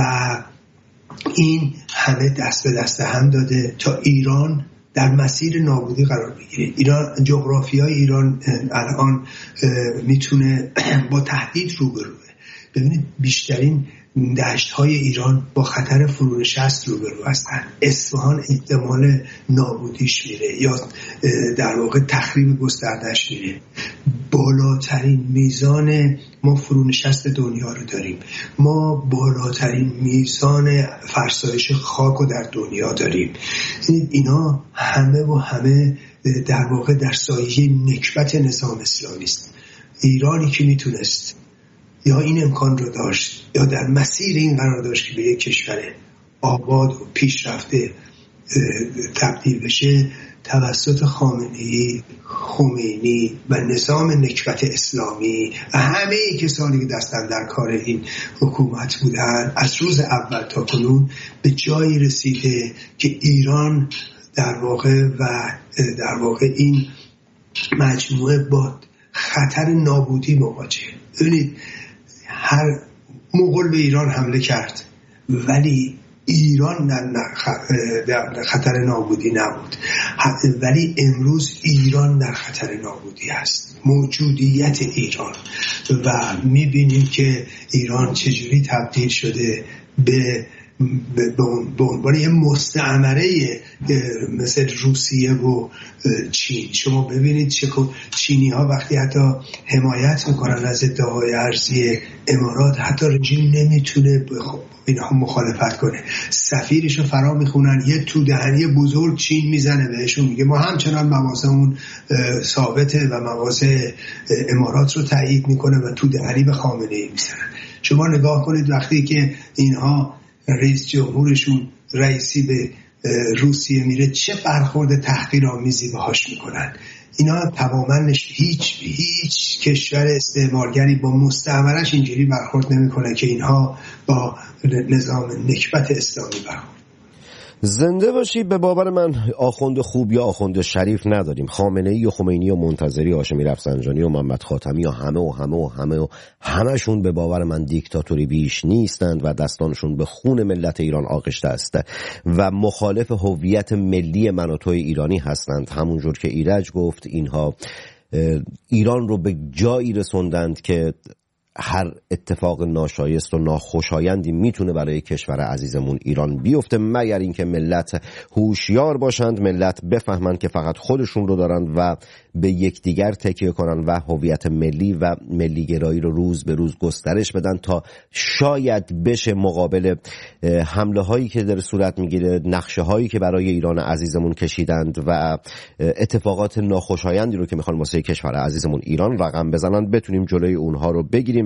این همه دست به دست هم داده تا ایران در مسیر نابودی قرار بگیره. ایران، جغرافیای ایران الان میتونه با تهدید روبروه. ببینید بیشترین دشت‌های ایران با خطر فرونشست روبرو هستند. اصفهان احتمال نابودیش میره یا در واقع تخریب گسترده‌اش میره. بالاترین میزان ما فرونشست دنیا رو داریم. ما بالاترین میزان فرسایش خاک رو در دنیا داریم. اینا همه و همه در واقع در سایه نکبت نظام اسلامی است. ایرانی که میتونست یا این امکان رو داشت یا در مسیر این قرار داشت که به یک کشور آباد و پیشرفته تبدیل بشه، توسط خامنه‌ای، خمینی و نظام نکبت اسلامی و همه کسانی که دستن در کار این حکومت بودن از روز اول تا کنون به جایی رسیده که ایران در واقع و در واقع این مجموعه با خطر نابودی مواجهه. ببینید هر مغول به ایران حمله کرد ولی ایران در خطر نابودی نبود، ولی امروز ایران در خطر نابودی است، موجودیت ایران، و میبینیم که ایران چجوری تبدیل شده به به عنوان یه مستعمره مثل روسیه و چین. شما ببینید چه چینی ها وقتی حتی حمایت میکنن از ادعاهای ارضی امارات، حتی رژیم نمیتونه اینها مخالفت کنه، سفیرشو فرا میخونن، یه تو دهنی بزرگ چین میزنه بهشون، میگه ما همچنان مواضعمون ثابته و مواضع امارات رو تایید میکنه و تو دهنی به خامنه‌ای میزنن. شما نگاه کنید وقتی که اینها رئیس جمهورشون رئیسی به روسیه میره چه برخورد تحقیرآمیزی باهاش میکنن. اینا تماما هیچ هیچ کشور استعمارگری با مستعمرش اینجوری برخورد نمیکنه که اینها با نظام نکبت اسلامی برخورد. زنده باشی. به باور من آخوند خوب یا آخوند شریف نداریم. خامنه‌ای و خمینی و منتظری، هاشمی رفسنجانی و محمد خاتمی و همه و همه و همه و همشون به باور من دیکتاتوری بیش نیستند و دستانشون به خون ملت ایران آغشته است و مخالف هویت ملی من و توی ایرانی هستند. همونجور که ایرج گفت، اینها ایران رو به جایی رسوندند که هر اتفاق ناشایست و ناخوشایندی میتونه برای کشور عزیزمون ایران بیفته، مگر اینکه ملت هوشیار باشند، ملت بفهمند که فقط خودشون رو دارن و به یکدیگر تکیه کنن و هویت ملی و ملی گرایی رو روز به روز گسترش بدن تا شاید بشه مقابل حمله هایی که در صورت میگیره، نقشه هایی که برای ایران عزیزمون کشیدند و اتفاقات ناخوشایندی رو که میخوان واسه کشور عزیزمون ایران رقم بزنن، بتونیم جلوی اونها رو بگیریم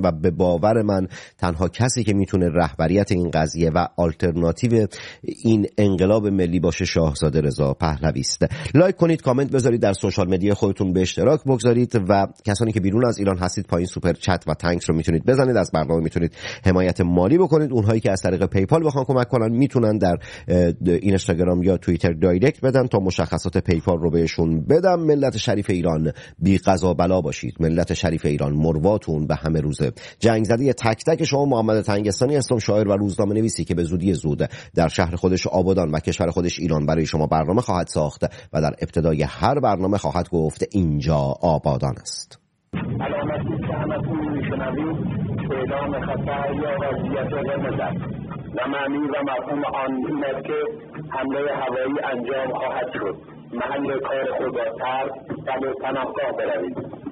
میکنیم و به باور من تنها کسی که میتونه رهبریت این قضیه و آلترناتیو این انقلاب ملی باشه شاهزاده رضا پهلوی است. لایک کنید، کامنت بذارید، در سوشال مدیا خودتون به اشتراک بگذارید و کسانی که بیرون از ایران هستید پایین سوپر چت و تانکس رو میتونید بزنید. از برنامه میتونید حمایت مالی بکنید. اونهایی که از طریق پیپال بخوان کمک کنن میتونن در اینستاگرام یا توییتر دایرکت بدن تا مشخصات پیپال رو بهشون بدم. ملت شریف ایران بی قضا بلا باشید. ملت شریف ایران مرواتون به همه روزه. جنگ زده تک تک شما. محمد تنگستانی هستم، شاعر و روزنامه نویسی که به زودی زود در شهر خودش آبادان و کشور خودش ایران برای شما برنامه خواهد ساخت و در ابتدای هر برنامه خواهد گفت اینجا آبادان است. علامتی که همتون میشنوید اعلام خطر یا وضعیت قرمز است و معنی و مفهوم آن این است که حمله هوایی انجام خواهد شد. محل کار خود را ترک و به پناهگاه بروید.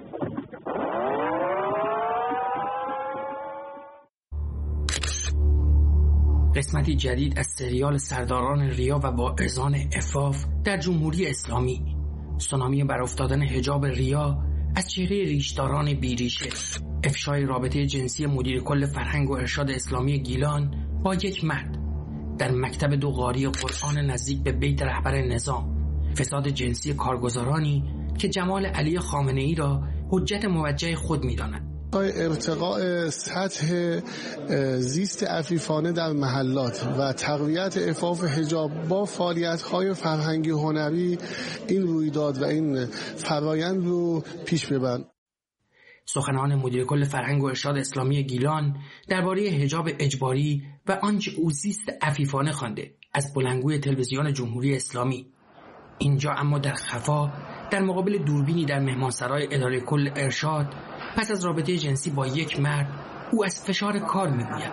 قسمتی جدید از سریال سرداران ریا و واعظان عفاف در جمهوری اسلامی. سونامی برافتادن حجاب ریا از چهره ریشداران بیریشه. افشای رابطه جنسی مدیر کل فرهنگ و ارشاد اسلامی گیلان با یک مرد در مکتب دو قاری قرآن نزدیک به بیت رهبر نظام. فساد جنسی کارگزارانی که جمال علی خامنه‌ای را حجت موجه خود می‌دانند. ارتقاء سطح زیست عفیفانه در محلات و تقویت عفاف حجاب با فعالیت‌های فرهنگی هنری این رویداد و این فرایند رو پیش ببرند. سخنان مدیر کل فرهنگ و ارشاد اسلامی گیلان درباره حجاب اجباری و آنچه او زیست عفیفانه خوانده از بلندگوی تلویزیون جمهوری اسلامی. اینجا اما در خفا در مقابل دوربینی در مهمانسرای اداره کل ارشاد پس از رابطه جنسی با یک مرد او از فشار کار میگوید.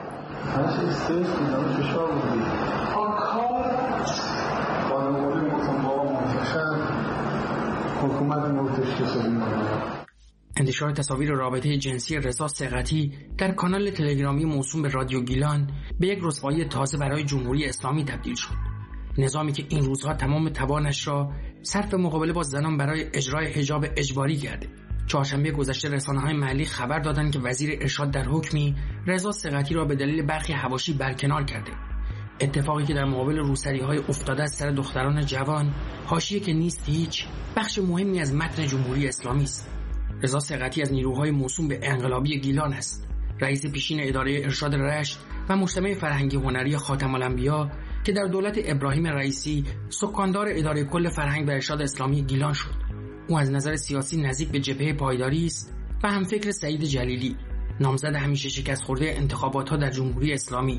انتشار تصاویر رابطه جنسی رضا ثقتی در کانال تلگرامی موسوم به رادیو گیلان به یک رسوایی تازه برای جمهوری اسلامی تبدیل شد. نظامی که این روزها تمام توانش را صرف مقابله با زنان برای اجرای حجاب اجباری کرده. چهارشنبه گذشته رسانه‌های محلی خبر دادند که وزیر ارشاد در حکمی رضا ثقتی را به دلیل برخی حواشی برکنار کرده. اتفاقی که در مقابل روسری‌های افتاده از سر دختران جوان، حاشیه که نیست هیچ، بخش مهمی از متن جمهوری اسلامی است. رضا ثقتی از نیروهای موسوم به انقلابی گیلان است. رئیس پیشین اداره ارشاد رشت و مجتمع فرهنگی هنری خاتم الانبیا که در دولت ابراهیم رئیسی سکاندار اداره کل فرهنگ و ارشاد اسلامی گیلان شد. او از نظر سیاسی نزدیک به جبهه پایداری است و همفکر سعید جلیلی، نامزد همیشه شکست خورده انتخابات‌ها در جمهوری اسلامی.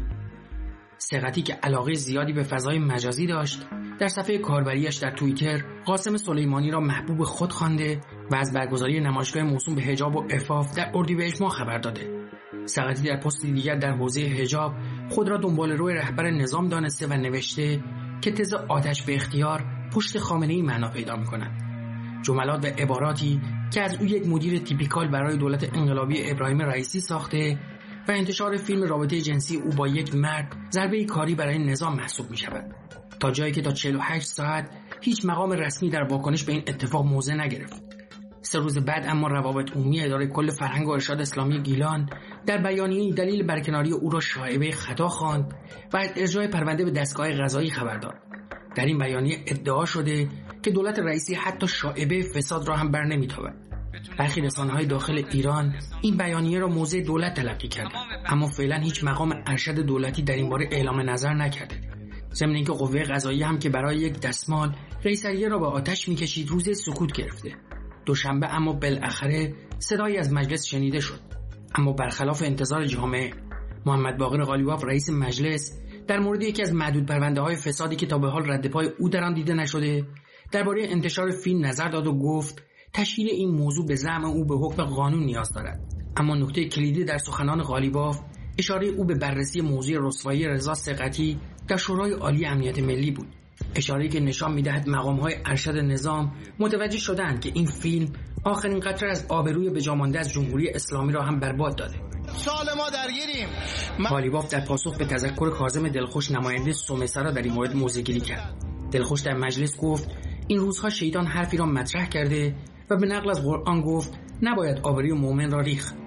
ثقتی که علاقه زیادی به فضای مجازی داشت، در صفحه کاربریش در توییتر قاسم سلیمانی را محبوب خود خوانده و از برگزاری نمایشگاه موسوم به حجاب و عفاف در اردیبهشت ماه خبر داده. ثقتی در پستی دیگر در حوزه حجاب خود را دنباله‌رو رهبر نظام دانسته و نوشته که تز آتش به اختیار پشت خامنه‌ای معنا پیدا می‌کند. جملات و عباراتی که از او یک مدیر تیپیکال برای دولت انقلابی ابراهیم رئیسی ساخته و انتشار فیلم رابطه جنسی او با یک مرد ضربه کاری برای نظام محسوب می شود. تا جایی که تا چهل و هشت ساعت هیچ مقام رسمی در واکنش به این اتفاق موضع نگرفت. سه روز بعد اما روابط عمومی اداره کل فرهنگ و ارشاد اسلامی گیلان در بیانیه‌ای دلیل برکناری او را شایعه خطا خواند و از اجرای پرونده به دستگاه قضایی خبر داد. در این بیانیه ادعا شده که دولت رئیسی حتی شایعه فساد را هم بر نمی‌تابد. برخی رسانه‌های داخل ایران این بیانیه را موضع دولت تلقی کرده، اما فعلا هیچ مقام ارشد دولتی در این باره اعلام نظر نکرده. ضمن اینکه قوه قضاییه هم که برای یک دستمال قیصریه را به آتش می‌کشید روز سکوت گرفته. دوشنبه اما بالاخره صدایی از مجلس شنیده شد، اما برخلاف انتظار جامعه محمد باقر قالیباف رئیس مجلس در مورد یکی از معدود پرونده‌های فسادی که تا به حال رد پای او در آن دیده نشده درباره انتشار فیلم نظر داد و گفت تشکیل این موضوع به زعم او به حکم قانون نیاز دارد. اما نکته کلیدی در سخنان قالیباف اشاره او به بررسی موضوع رسوایی رضا ثقتی در شورای عالی امنیت ملی بود. اشاره‌ای که نشان می‌دهد مقام‌های ارشد نظام متوجه شدند که این فیلم آخرین قطره از آبروی بجامانده از جمهوری اسلامی را هم برباد داده. سال ما درگیریم. قالیباف در پاسخ به تذکر کاظم دلخوش نماینده سومسه را در این مورد موضع‌گیری کرد. دلخوش در مجلس گفت این روزها شیطان حرفی را مطرح کرده و به نقل از قرآن گفت نباید آبروی مؤمن را ریخت.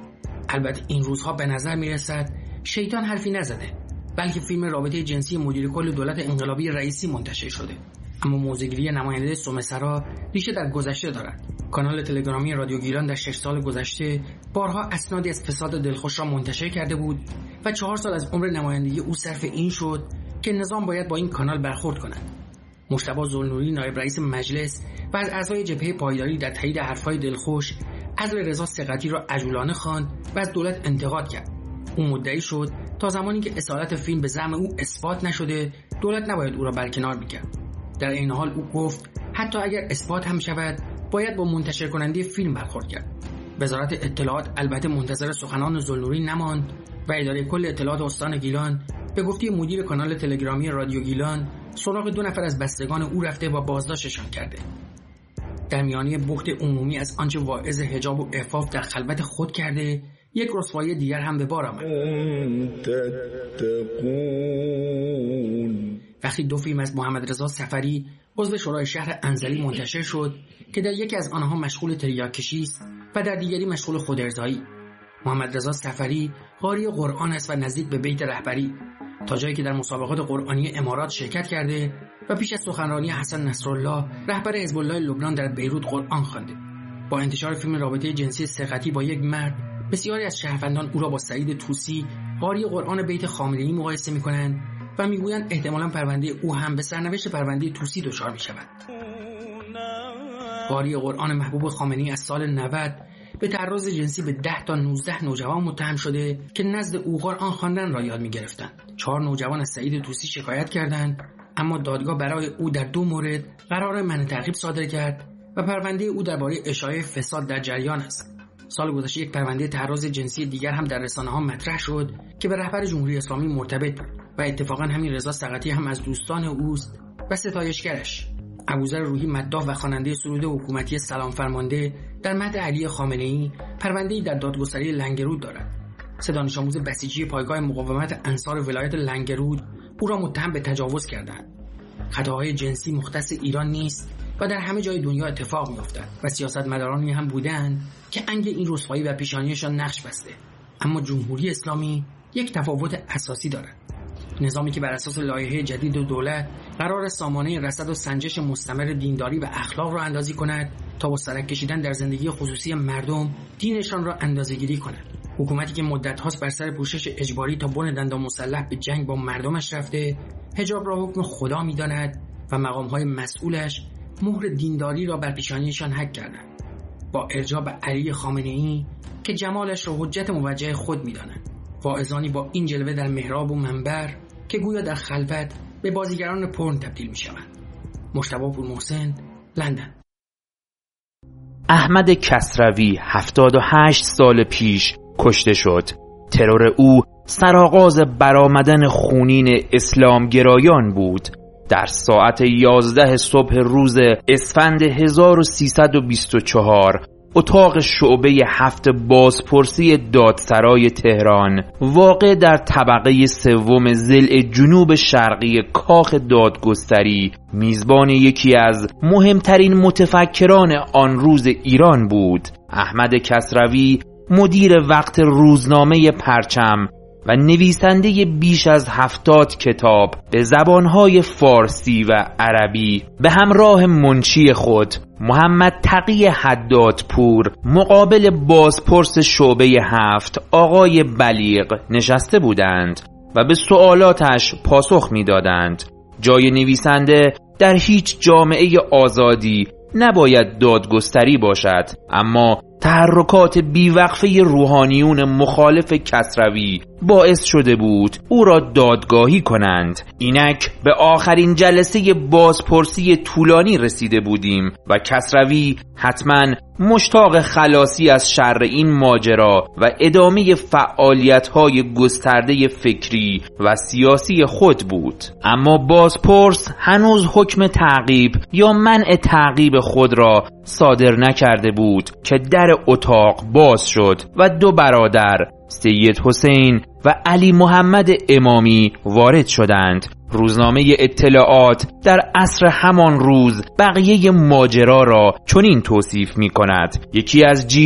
البته این روزها به نظر میرسد شیطان حرفی نزده، بلکه فیلم رابطه جنسی مدیر کل دولت انقلابی رئیسی منتشر شده. اما موضع‌گیری نماینده سومسرا ریشه در گذشته دارد. کانال تلگرامی رادیو گیلان در شش سال گذشته بارها اسنادی از فساد دلخوش را منتشر کرده بود و چهار سال از عمر نمایندگی او صرف این شد که نظام باید با این کانال برخورد کند. مجتبی ذوالنوری نایب رئیس مجلس و از اعضای جبهه پایداری در تایید حرفهای دلخوش عزل رضا ثقتی را عجولانه خواند و از دولت انتقاد کرد. او مدعی شد تا زمانی که اصالت فیلم به زعم او اثبات نشده دولت نباید او را برکنار می‌کرد. در این حال او گفت حتی اگر اثبات هم شود باید با منتشر کننده فیلم برخورد کرد. وزارت اطلاعات البته منتظر سخنان ذوالنوری نماند و اداره کل اطلاعات استان گیلان به گفته مدیر کانال تلگرامی رادیو گیلان سراغ دو نفر از بستگان او رفته و بازداشتشان کرده. در میانه بحث عمومی از آنچه واعظ حجاب و عفاف در خلوت خود کرده، یک رسوایی دیگر هم به بار آمد. وقتی دو فیلم از محمد رضا سفری عضو شورای شهر انزلی منتشر شد که در یکی از آنها مشغول تریاک‌کشی است و در دیگری مشغول خودارضایی. محمد رضا سفری قاری قرآن است و نزدیک به بیت رهبری، تا جایی که در مسابقات قرآنی امارات شرکت کرده و پیش از سخنرانی حسن نصرالله رهبر حزب الله لبنان در بیروت قرآن خوانده. با انتشار فیلم رابطه جنسی ثقتی با یک مرد، بسیاری از شهروندان او را با سعید طوسی قاری قرآن بیت خامنه‌ای مقایسه می‌کنند و میگویند احتمالاً پرونده او هم به سرنوشت پرونده طوسی دچار می‌شود. قاری قرآن محبوب خامنه‌ای از سال نود به تعرض جنسی به ده تا نوزده نوجوان متهم شده که نزد او قرآن خواندن را یاد می‌گرفتند. چهار نوجوان از سعید طوسی شکایت کردند، اما دادگاه برای او در دو مورد قرار منع تعقیب صادر کرد و پرونده او درباره اشاعه فساد در جریان است. سال گذشته یک پرونده تعرض جنسی دیگر هم در رسانه‌ها مطرح شد که به رهبر جمهوری اسلامی مرتبط بود و اتفاقا همین رضا ثقتی هم از دوستان اوست و ستایشگرش. ابوذر روحی مداح و خواننده سرود حکومتی سلام فرمانده در مدح علی خامنه‌ای پرونده‌ای در دادگستری لنگرود دارد. سه دانش آموز بسیجی پایگاه مقاومت انصار ولایت لنگرود او را متهم به تجاوز کردند. خطاهای جنسی مختص ایران نیست و در همه جای دنیا اتفاق می‌افتد و سیاستمدارانی هم بودند که انگ این رسوایی و پیشانیشان نقش بسته. اما جمهوری اسلامی یک تفاوت اساسی دارد. نظامی که بر اساس لایحه جدید دولت قرار سامانه رصد و سنجش مستمر دینداری و اخلاق را اندازی کند تا با سرک کشیدن در زندگی خصوصی مردم دینشان را اندازه‌گیری کند. حکومتی که مدت هاست بر سر پوشش اجباری تا بن دندان مسلح به جنگ با مردمش رفته، حجاب را حکم خدا می‌داند و مقام‌های مسئولش مهر دینداری را بر پیشانیشان حک کردند. با ارجاع به علی خامنه‌ای که جمالش را حجت موجه خود می‌دانند. واعظانی با این جلوه در محراب و منبر که گویا در خلوت به بازیگران پرن تبدیل می‌شوند. مجتبی پورمحسن، لندن. احمد کسروی هفتاد و هشت سال پیش کشته شد. ترور او سرآغاز برآمدن خونین اسلامگرایان بود. در ساعت یازده صبح روز اسفند هزار و سیصد و بیست و چهار اتاق شعبه هفت بازپرسی دادسرای تهران واقع در طبقه سوم ضلع جنوب شرقی کاخ دادگستری میزبان یکی از مهمترین متفکران آن روز ایران بود. احمد کسروی مدیر وقت روزنامه پرچم و نویسنده بیش از هفتاد کتاب به زبانهای فارسی و عربی به همراه منشی خود محمد تقی حدادپور مقابل بازپرس شعبه هفت آقای بلیغ نشسته بودند و به سوالاتش پاسخ می‌دادند. جای نویسنده در هیچ جامعه آزادی نباید دادگستری باشد، اما تحرکات بیوقفه روحانیون مخالف کسروی باعث شده بود او را دادگاهی کنند. اینک به آخرین جلسه بازپرسی طولانی رسیده بودیم و کسروی حتما مشتاق خلاصی از شر این ماجرا و ادامه فعالیت‌های گسترده فکری و سیاسی خود بود. اما بازپرس هنوز حکم تعقیب یا منع تعقیب خود را صادر نکرده بود که در اتاق باز شد و دو برادر سید حسین و علی محمد امامی وارد شدند. روزنامه اطلاعات در عصر همان روز بقیه ماجرا را چنین توصیف می کند: یکی از جیب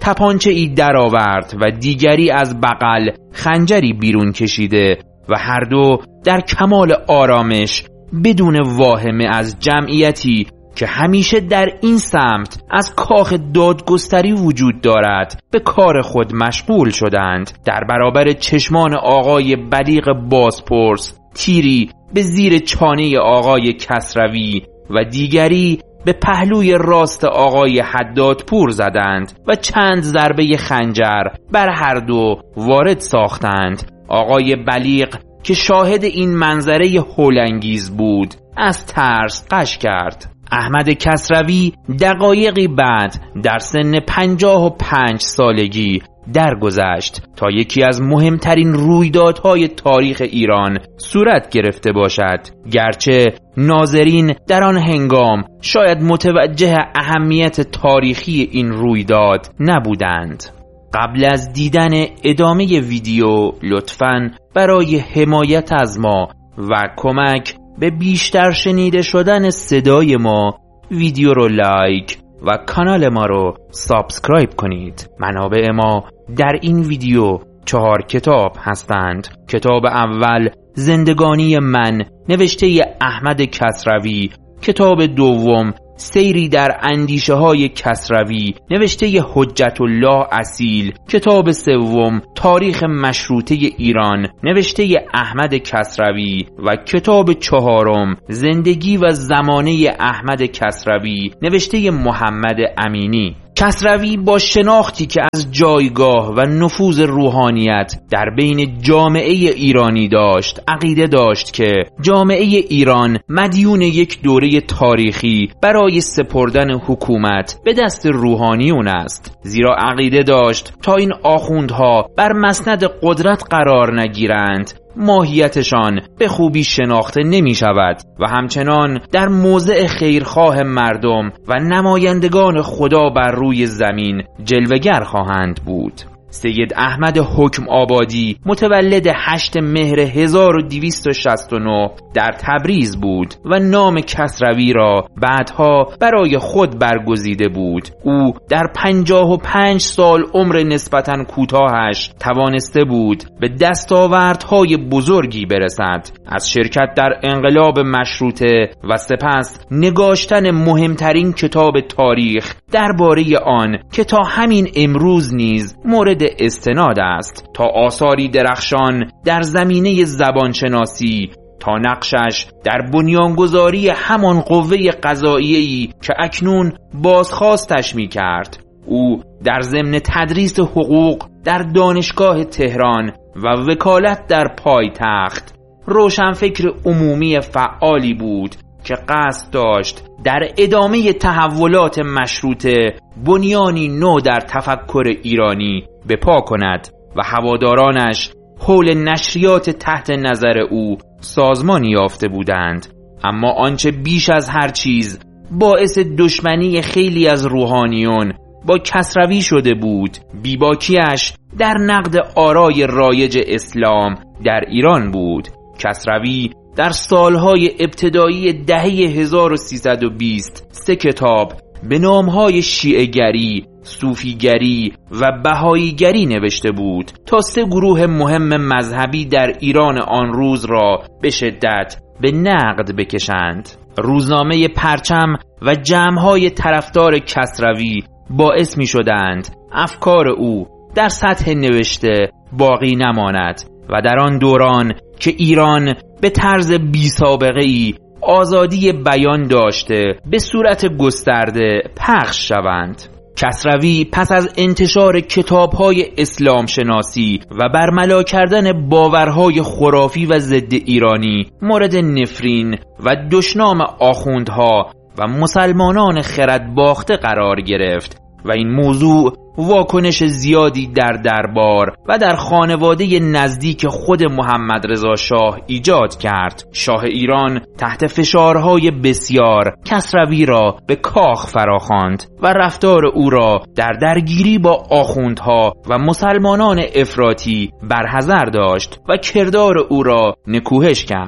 تپانچه ای درآورد و دیگری از بغل خنجری بیرون کشیده و هر دو در کمال آرامش بدون واهمه از جمعیتی که همیشه در این سمت از کاخ دادگستری وجود دارد به کار خود مشغول شدند. در برابر چشمان آقای بلیغ بازپرس تیری به زیر چانه آقای کسروی و دیگری به پهلوی راست آقای حدادپور زدند و چند ضربه خنجر بر هر دو وارد ساختند. آقای بلیغ که شاهد این منظره هولانگیز بود از ترس غش کرد. احمد کسروی دقایقی بعد در سن پنجاه و پنج سالگی درگذشت تا یکی از مهمترین رویدادهای تاریخ ایران صورت گرفته باشد، گرچه ناظرین در آن هنگام شاید متوجه اهمیت تاریخی این رویداد نبودند. قبل از دیدن ادامه ویدیو لطفاً برای حمایت از ما و کمک به بیشتر شنیده شدن صدای ما ویدیو رو لایک و کانال ما رو سابسکرایب کنید. منابع ما در این ویدیو چهار کتاب هستند. کتاب اول زندگانی من نوشته احمد کسروی، کتاب دوم سیری در اندیشه های کسروی نوشته حجت الله اصیل، کتاب سوم تاریخ مشروطه ایران نوشته احمد کسروی و کتاب چهارم زندگی و زمانه احمد کسروی نوشته محمد امینی. کسروی با شناختی که از جایگاه و نفوذ روحانیت در بین جامعه ایرانی داشت عقیده داشت که جامعه ایران مدیون یک دوره تاریخی برای سپردن حکومت به دست روحانیون است، زیرا عقیده داشت تا این آخوندها بر مسند قدرت قرار نگیرند ماهیتشان به خوبی شناخته نمی شود و همچنان در موضع خیرخواه مردم و نمایندگان خدا بر روی زمین جلوگر خواهند بود. سید احمد حکم آبادی متولد هشت مهر هزار و دویست و شصت و نه در تبریز بود و نام کسروی را بعدها برای خود برگزیده بود. او در پنجاه و پنج سال عمر نسبتاً کوتاهش توانسته بود به دستاوردهای بزرگی برسد، از شرکت در انقلاب مشروطه و سپس نگاشتن مهمترین کتاب تاریخ درباره آن که تا همین امروز نیز مورد استناد است، تا آثاری درخشان در زمینه زبانشناسی، تا نقشش در بنیانگذاری همان قوه قضاییه‌ای که اکنون بازخواستش می کرد. او در ضمن تدریس حقوق در دانشگاه تهران و وکالت در پایتخت روشنفکر عمومی فعالی بود که قصد داشت در ادامه تحولات مشروطه بنیانی نو در تفکر ایرانی به پا کند و هوادارانش حول نشریات تحت نظر او سازمانی یافته بودند. اما آنچه بیش از هر چیز باعث دشمنی خیلی از روحانیون با کسروی شده بود بیباکیش در نقد آرای رایج اسلام در ایران بود. کسروی در سالهای ابتدایی دهه هزار و سیصد و بیست سه کتاب به نامهای شیعه‌گری، صوفیگری و بهاییگری نوشته بود تا سه گروه مهم مذهبی در ایران آن روز را به شدت به نقد بکشند. روزنامه پرچم و جمع‌های طرفدار کسروی باعث می شدند افکار او در سطح نوشته باقی نماند و در آن دوران که ایران به طرز بی سابقه‌ای آزادی بیان داشته به صورت گسترده پخش شوند. کسروی پس از انتشار کتاب‌های اسلام شناسی و برملا کردن باورهای خرافی و ضد ایرانی مورد نفرین و دشنام آخوندها و مسلمانان خرد باخته قرار گرفت و این موضوع واکنش زیادی در دربار و در خانواده نزدیک خود محمد رضا شاه ایجاد کرد. شاه ایران تحت فشارهای بسیار کسروی را به کاخ فراخواند و رفتار او را در درگیری با آخوندها و مسلمانان افراطی برحذر داشت و کردار او را نکوهش کرد.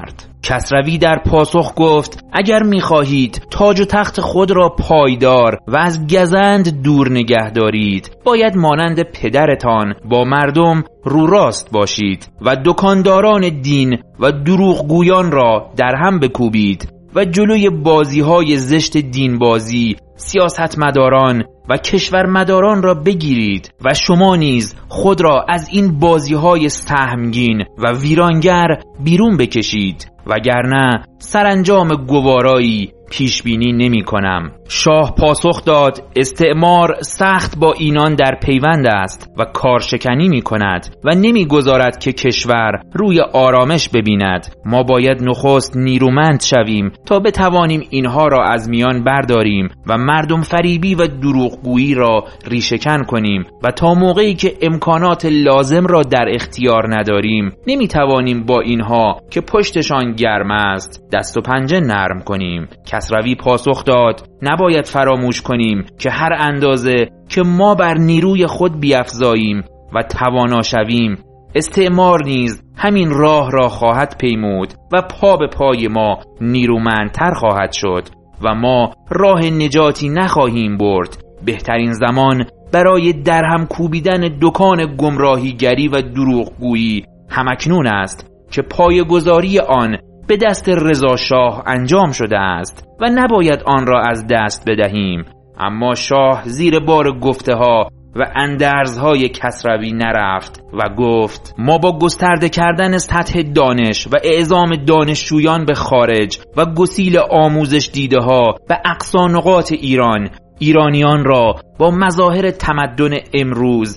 کسروی در پاسخ گفت اگر می‌خواهید تاج و تخت خود را پایدار و از گزند دور نگه دارید باید مانند پدرتان با مردم رو راست باشید و دکانداران دین و دروغگویان را در هم بکوبید و جلوی بازی‌های زشت دینبازی، سیاستمداران و کشورمداران را بگیرید و شما نیز خود را از این بازی‌های سهمگین و ویرانگر بیرون بکشید وگرنه سرانجام گوارایی پیش بینی نمی کنم. شاه پاسخ داد استعمار سخت با اینان در پیوند است و کارشکنی می کند و نمی گذارد که کشور روی آرامش ببیند. ما باید نخست نیرومند شویم تا بتوانیم اینها را از میان برداریم و مردم فریبی و دروغگویی را ریشه‌کن کنیم و تا موقعی که امکانات لازم را در اختیار نداریم نمی توانیم با اینها که پشتشان گرم است دست و پنجه نرم کنیم. کسروی پاسخ داد نباید فراموش کنیم که هر اندازه که ما بر نیروی خود بیفزاییم و توانا شویم استعمار نیز همین راه را خواهد پیمود و پا به پای ما نیرومندتر خواهد شد و ما راه نجاتی نخواهیم برد. بهترین زمان برای درهم کوبیدن دکان گمراهیگری و دروغگویی همکنون است که پایه‌گذاری آن به دست رضا شاه انجام شده است و نباید آن را از دست بدهیم. اما شاه زیر بار گفته ها و اندرزهای کسروی نرفت و گفت ما با گسترده کردن سطح دانش و اعزام دانشجویان به خارج و گسیل آموزش دیده ها به اقصا نقاط ایران ایرانیان را با مظاهر تمدن امروز